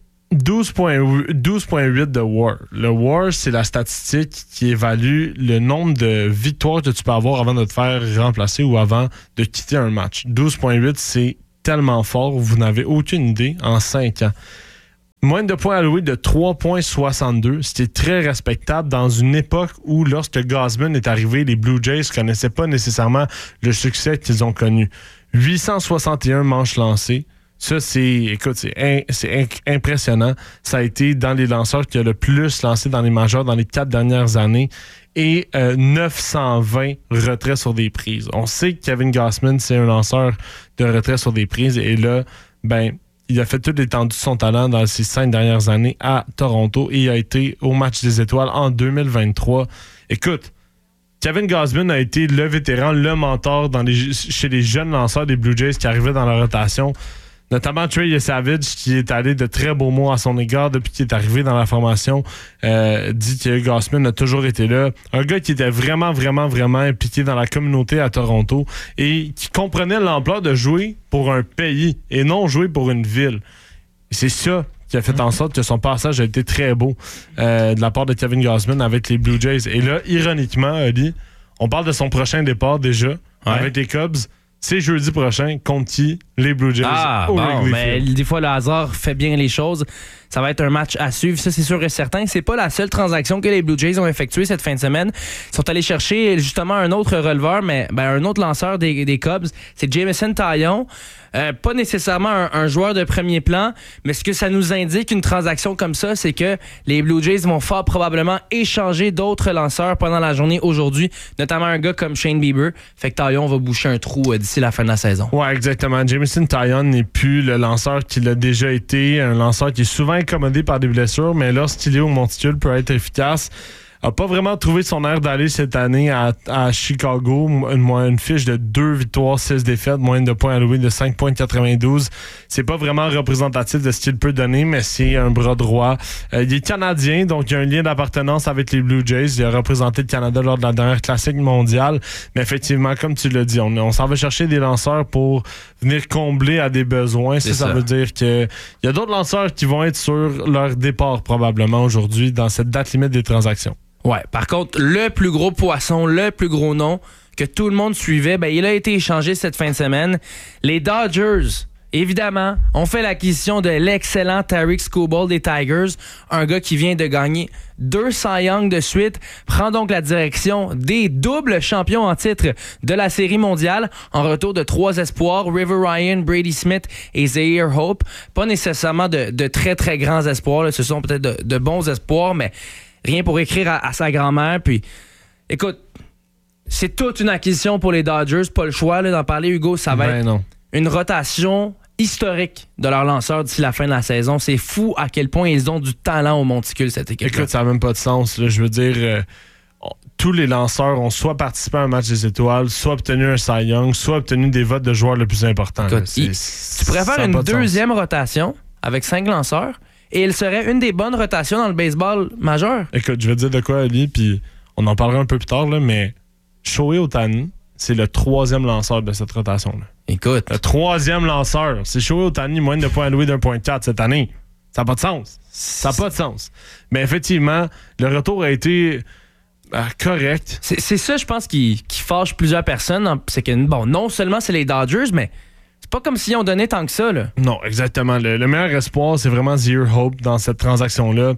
12,8 de WAR. Le WAR, c'est la statistique qui évalue le nombre de victoires que tu peux avoir avant de te faire remplacer ou avant de quitter un match. 12,8, c'est tellement fort, vous n'avez aucune idée en 5 ans. Moyenne de points alloués de 3,62. C'était très respectable dans une époque où, lorsque Gausman est arrivé, les Blue Jays ne connaissaient pas nécessairement le succès qu'ils ont connu. 861 manches lancées. Ça, c'est impressionnant. Ça a été dans les lanceurs qui a le plus lancé dans les majeurs dans les 4 dernières années. Et 920 retraits sur des prises. On sait que Kevin Gausman, c'est un lanceur de retraits sur des prises. Et là, il a fait toute l'étendue de son talent dans ces 5 dernières années à Toronto et il a été au match des étoiles en 2023. Écoute, Kevin Gausman a été le vétéran, le mentor chez les jeunes lanceurs des Blue Jays qui arrivaient dans la rotation. Notamment Trey Savage, qui est allé de très beaux mots à son égard depuis qu'il est arrivé dans la formation, dit que Gausman a toujours été là. Un gars qui était vraiment, vraiment, vraiment impliqué dans la communauté à Toronto et qui comprenait l'ampleur de jouer pour un pays et non jouer pour une ville. Et c'est ça qui a fait en sorte que son passage a été très beau de la part de Kevin Gausman avec les Blue Jays. Et là, ironiquement, Ali, on parle de son prochain départ déjà avec les Cubs. C'est jeudi prochain contre qui? Les Blue Jays. Mais des fois, le hasard fait bien les choses. Ça va être un match à suivre, ça c'est sûr et certain. C'est pas la seule transaction que les Blue Jays ont effectuée cette fin de semaine. Ils sont allés chercher justement un autre releveur, mais un autre lanceur des Cubs. C'est Jameson Taillon. Pas nécessairement un joueur de premier plan, mais ce que ça nous indique, une transaction comme ça, c'est que les Blue Jays vont fort probablement échanger d'autres lanceurs pendant la journée aujourd'hui, notamment un gars comme Shane Bieber. Fait que Taillon va boucher un trou d'ici la fin de la saison. Ouais, exactement. Jameson Taillon n'est plus le lanceur qu'il a déjà été, un lanceur qui est souvent incommodé par des blessures, mais lorsqu'il est au monticule peut être efficace. A pas vraiment trouvé son air d'aller cette année à Chicago. Une fiche de 2 victoires, 6 défaites, moyenne de points alloués de 5,92. C'est pas vraiment représentatif de ce qu'il peut donner, mais c'est un bras droit. Il est canadien, donc il a un lien d'appartenance avec les Blue Jays. Il a représenté le Canada lors de la dernière classique mondiale. Mais effectivement, comme tu l'as dit, on s'en va chercher des lanceurs pour venir combler à des besoins. Ça veut dire qu'il y a d'autres lanceurs qui vont être sur leur départ probablement aujourd'hui dans cette date limite des transactions. Ouais, par contre, le plus gros poisson, le plus gros nom que tout le monde suivait, il a été échangé cette fin de semaine. Les Dodgers, évidemment, ont fait l'acquisition de l'excellent Tarik Skubal des Tigers, un gars qui vient de gagner 2 Cy Young de suite, prend donc la direction des doubles champions en titre de la Série mondiale, en retour de 3 espoirs, River Ryan, Brady Smith et Zaire Hope. Pas nécessairement de très, très grands espoirs, là. Ce sont peut-être de bons espoirs, mais rien pour écrire à sa grand-mère. Puis, écoute, c'est toute une acquisition pour les Dodgers. Pas le choix d'en parler, Hugo. Ça va être une rotation historique de leurs lanceurs d'ici la fin de la saison. C'est fou à quel point ils ont du talent au monticule, cette équipe. Écoute, ça n'a même pas de sens. Là. Je veux dire, tous les lanceurs ont soit participé à un match des étoiles, soit obtenu un Cy Young, soit obtenu des votes de joueurs les plus importants. Écoute, tu pourrais faire une deuxième rotation avec 5 lanceurs. Et il serait une des bonnes rotations dans le baseball majeur. Écoute, je vais te dire de quoi, Ali, puis on en parlera un peu plus tard, là, mais Shohei Ohtani, c'est le 3e lanceur de cette rotation-là. Écoute. Le 3e lanceur. C'est Shohei Ohtani, moyenne de points alloués d'1,4 cette année. Ça n'a pas de sens. Ça n'a pas de sens. Mais effectivement, le retour a été correct. C'est ça, je pense, qui fâche plusieurs personnes. C'est que, non seulement c'est les Dodgers, mais c'est pas comme s'ils ont donné tant que ça, là. Non, exactement. Le meilleur espoir, c'est vraiment Zaire Hope dans cette transaction-là.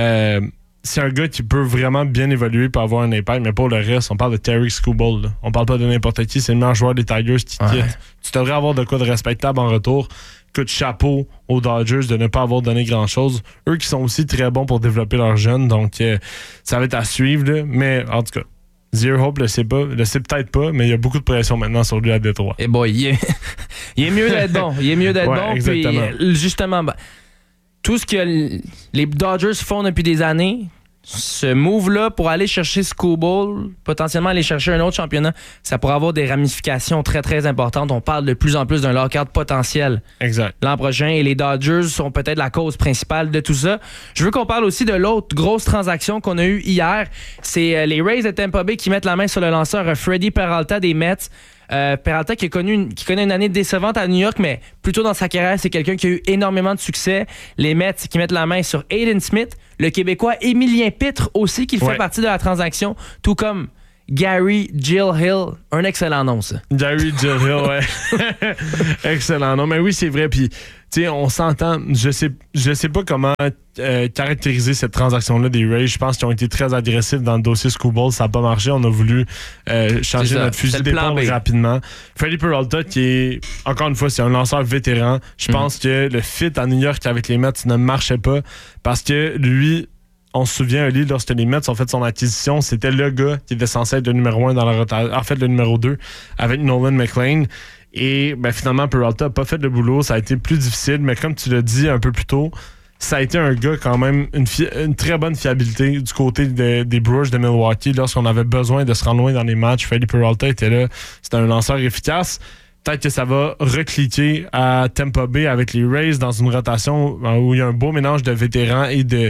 C'est un gars qui peut vraiment bien évoluer pour avoir un impact, mais pour le reste, on parle de Tarik Skubal. Là. On parle pas de n'importe qui. C'est le meilleur joueur des Tigers qui quitte. Tu devrais avoir de quoi de respectable en retour. Coup de chapeau aux Dodgers de ne pas avoir donné grand-chose. Eux qui sont aussi très bons pour développer leurs jeunes, donc ça va être à suivre. Là. Mais en tout cas, Zaire Hope le sait peut-être pas, mais il y a beaucoup de pression maintenant sur lui à Détroit. Et il est mieux d'être bon. Il est mieux d'être bon. Exactement. Puis, justement, tout ce que les Dodgers font depuis des années, ce move-là pour aller chercher Skubal, potentiellement aller chercher un autre championnat, ça pourrait avoir des ramifications très, très importantes. On parle de plus en plus d'un lockout potentiel l'an prochain et les Dodgers sont peut-être la cause principale de tout ça. Je veux qu'on parle aussi de l'autre grosse transaction qu'on a eue hier. C'est les Rays de Tampa Bay qui mettent la main sur le lanceur Freddie Peralta des Mets. Peralta qui connaît une année décevante à New York, mais plutôt dans sa carrière, c'est quelqu'un qui a eu énormément de succès. Les Mets qui mettent la main sur Aiden Smith, le Québécois Émilien Pitre aussi, qui fait partie de la transaction, tout comme Gary Gill Hill. Un excellent nom, ça. Gary Gill Hill, ouais. Excellent nom. Mais oui, c'est vrai. Puis, tu sais, on s'entend. Je sais pas comment caractériser cette transaction-là des Rays. Je pense qu'ils ont été très agressifs dans le dossier Skubal. Ça n'a pas marché. On a voulu changer notre fusil d'épaule rapidement. Freddie Peralta, qui est, encore une fois, c'est un lanceur vétéran. Je pense que le fit à New York avec les Mets ne marchait pas parce que lui... On se souvient, Ali, lorsque les Mets ont fait son acquisition, c'était le gars qui était censé être le numéro 1 dans la rotation. En fait, le numéro 2 avec Nolan McLean. Et finalement, Peralta n'a pas fait le boulot. Ça a été plus difficile. Mais comme tu l'as dit un peu plus tôt, ça a été un gars quand même, une très bonne fiabilité du côté des Brewers de Milwaukee. Lorsqu'on avait besoin de se rendre loin dans les matchs, Freddie Peralta était là. C'était un lanceur efficace. Peut-être que ça va recliquer à Tampa Bay avec les Rays dans une rotation où il y a un beau mélange de vétérans et de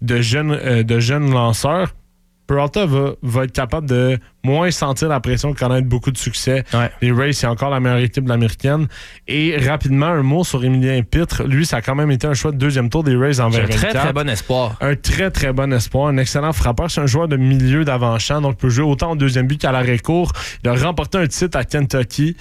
jeunes lanceurs. Peralta va être capable de moins sentir la pression, de connaître beaucoup de succès. Ouais. Les Rays, c'est encore la meilleure équipe de l'américaine. Et rapidement, un mot sur Émilien Pitre. Lui, ça a quand même été un choix de deuxième tour des Rays en 2024. Un très, très bon espoir. Un très, très bon espoir. Un excellent frappeur. C'est un joueur de milieu d'avant-champ, donc il peut jouer autant en deuxième but qu'à l'arrêt-court. Il a remporté un titre à Kentucky.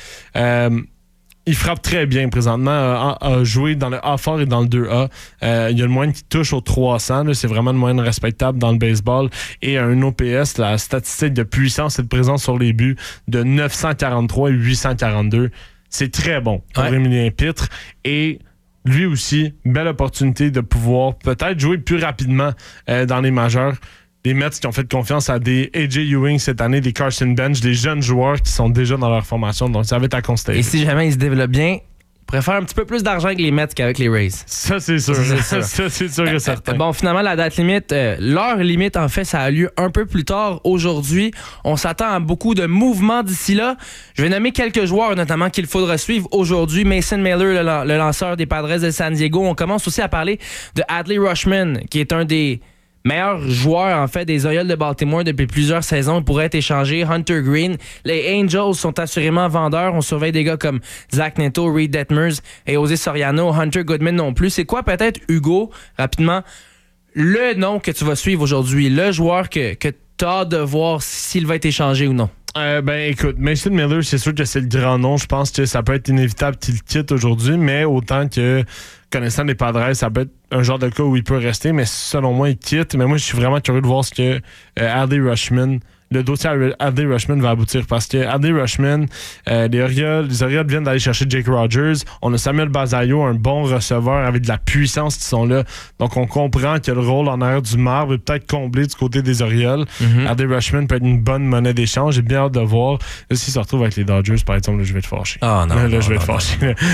Il frappe très bien présentement, a joué dans le A fort et dans le 2A. Il y a le moyenne qui touche aux 300. Là, c'est vraiment une moyenne respectable dans le baseball. Et un OPS, la statistique de puissance et de présence sur les buts, de 943 et 842. C'est très bon pour Émilien Pitre. Et lui aussi, belle opportunité de pouvoir peut-être jouer plus rapidement dans les majeurs. Les Mets qui ont fait confiance à des A.J. Ewing cette année, des Carson Bench, des jeunes joueurs qui sont déjà dans leur formation. Donc, ça va être à constater. Et si jamais ils se développent bien, ils pourraient faire un petit peu plus d'argent avec les Mets qu'avec les Rays. Ça, c'est sûr. Ça, c'est sûr et certain. Bon, finalement, la date limite, l'heure limite, en fait, ça a lieu un peu plus tard aujourd'hui. On s'attend à beaucoup de mouvements d'ici là. Je vais nommer quelques joueurs, notamment, qu'il faudra suivre aujourd'hui. Mason Miller, le lanceur des Padres de San Diego. On commence aussi à parler de Adley Rutschman, qui est un des meilleur joueur, en fait, des Orioles de Baltimore depuis plusieurs saisons. Il pourrait être échangé. Hunter Green. Les Angels sont assurément vendeurs. On surveille des gars comme Zach Neto, Reed Detmers et José Soriano. Hunter Goodman non plus. C'est quoi, peut-être, Hugo, rapidement, le nom que tu vas suivre aujourd'hui? Le joueur que tu as hâte de voir s'il va être échangé ou non? Écoute, Mason Miller, c'est sûr que c'est le grand nom. Je pense que ça peut être inévitable qu'il quitte aujourd'hui, mais autant que, connaissant les Padres, ça peut être un genre de cas où il peut rester, mais selon moi, il quitte. Mais moi, je suis vraiment curieux de voir ce que Adley Rutschman, le dossier Adley Rutschman va aboutir, parce que Adley Rutschman, les Orioles viennent d'aller chercher Jake Rogers. On a Samuel Basallo, un bon receveur avec de la puissance qui sont là. Donc, on comprend que le rôle en arrière du marbre est peut-être comblé du côté des Orioles. Adley Rutschman peut être une bonne monnaie d'échange. J'ai bien hâte de voir. Là, s'il se retrouve avec les Dodgers, par exemple, là, je vais être fâché. Ah non. Là, je vais être fâché.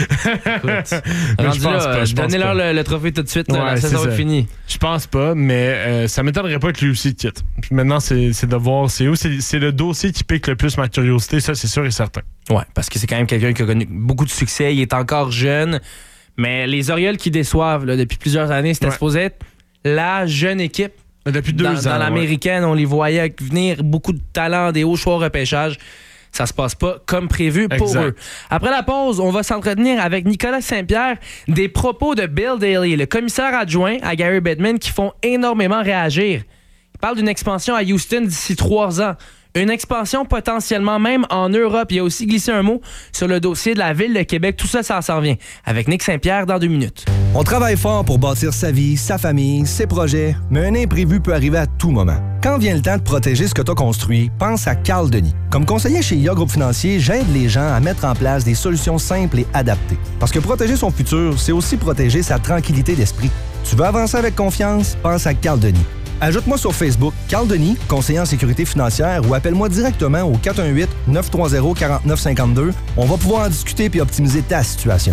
Donnez-leur le trophée tout de suite. La saison est finie. Je pense pas, mais ça m'étonnerait pas que lui aussi quitte. Puis maintenant, c'est de voir c'est le dossier qui pique le plus ma curiosité, ça c'est sûr et certain. Ouais, parce que c'est quand même quelqu'un qui a connu beaucoup de succès, il est encore jeune, mais les Orioles qui déçoivent là, depuis plusieurs années, c'était supposé être la jeune équipe. Depuis 2 ans. Dans l'américaine, on les voyait venir, beaucoup de talent, des hauts choix au repêchage. Ça se passe pas comme prévu pour eux. Après la pause, on va s'entretenir avec Nicolas Saint-Pierre des propos de Bill Daly, le commissaire adjoint à Gary Bettman, qui font énormément réagir. Il parle d'une expansion à Houston d'ici 3 ans. Une expansion potentiellement même en Europe. Il a aussi glissé un mot sur le dossier de la Ville de Québec. Tout ça, ça s'en vient. Avec Nick Saint-Pierre dans 2 minutes. On travaille fort pour bâtir sa vie, sa famille, ses projets, mais un imprévu peut arriver à tout moment. Quand vient le temps de protéger ce que tu as construit, pense à Carl Denis. Comme conseiller chez IA Groupe Financier, j'aide les gens à mettre en place des solutions simples et adaptées. Parce que protéger son futur, c'est aussi protéger sa tranquillité d'esprit. Tu veux avancer avec confiance? Pense à Carl Denis. Ajoute-moi sur Facebook, Carl Denis, conseiller en sécurité financière, ou appelle-moi directement au 418-930-4952. On va pouvoir en discuter puis optimiser ta situation.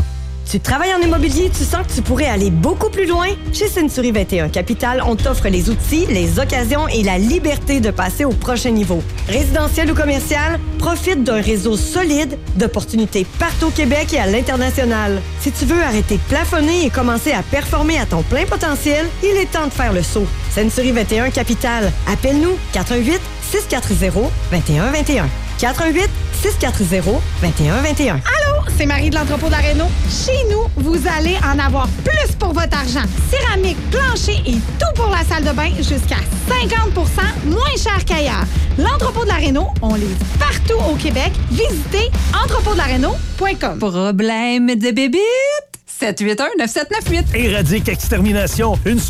Tu travailles en immobilier, tu sens que tu pourrais aller beaucoup plus loin? Chez Century 21 Capital, on t'offre les outils, les occasions et la liberté de passer au prochain niveau. Résidentiel ou commercial, profite d'un réseau solide d'opportunités partout au Québec et à l'international. Si tu veux arrêter de plafonner et commencer à performer à ton plein potentiel, il est temps de faire le saut. Century 21 Capital. Appelle-nous 418-640-2121. 418-640-2121. Allô, c'est Marie de l'entrepôt de la Réno. Chez nous, vous allez en avoir plus pour votre argent. Céramique, plancher et tout pour la salle de bain jusqu'à 50% moins cher qu'ailleurs. L'entrepôt de la Réno, on livre partout au Québec. Visitez entrepôtdelaréno.com. Problème de bébite? 781-9798. Éradique Extermination, une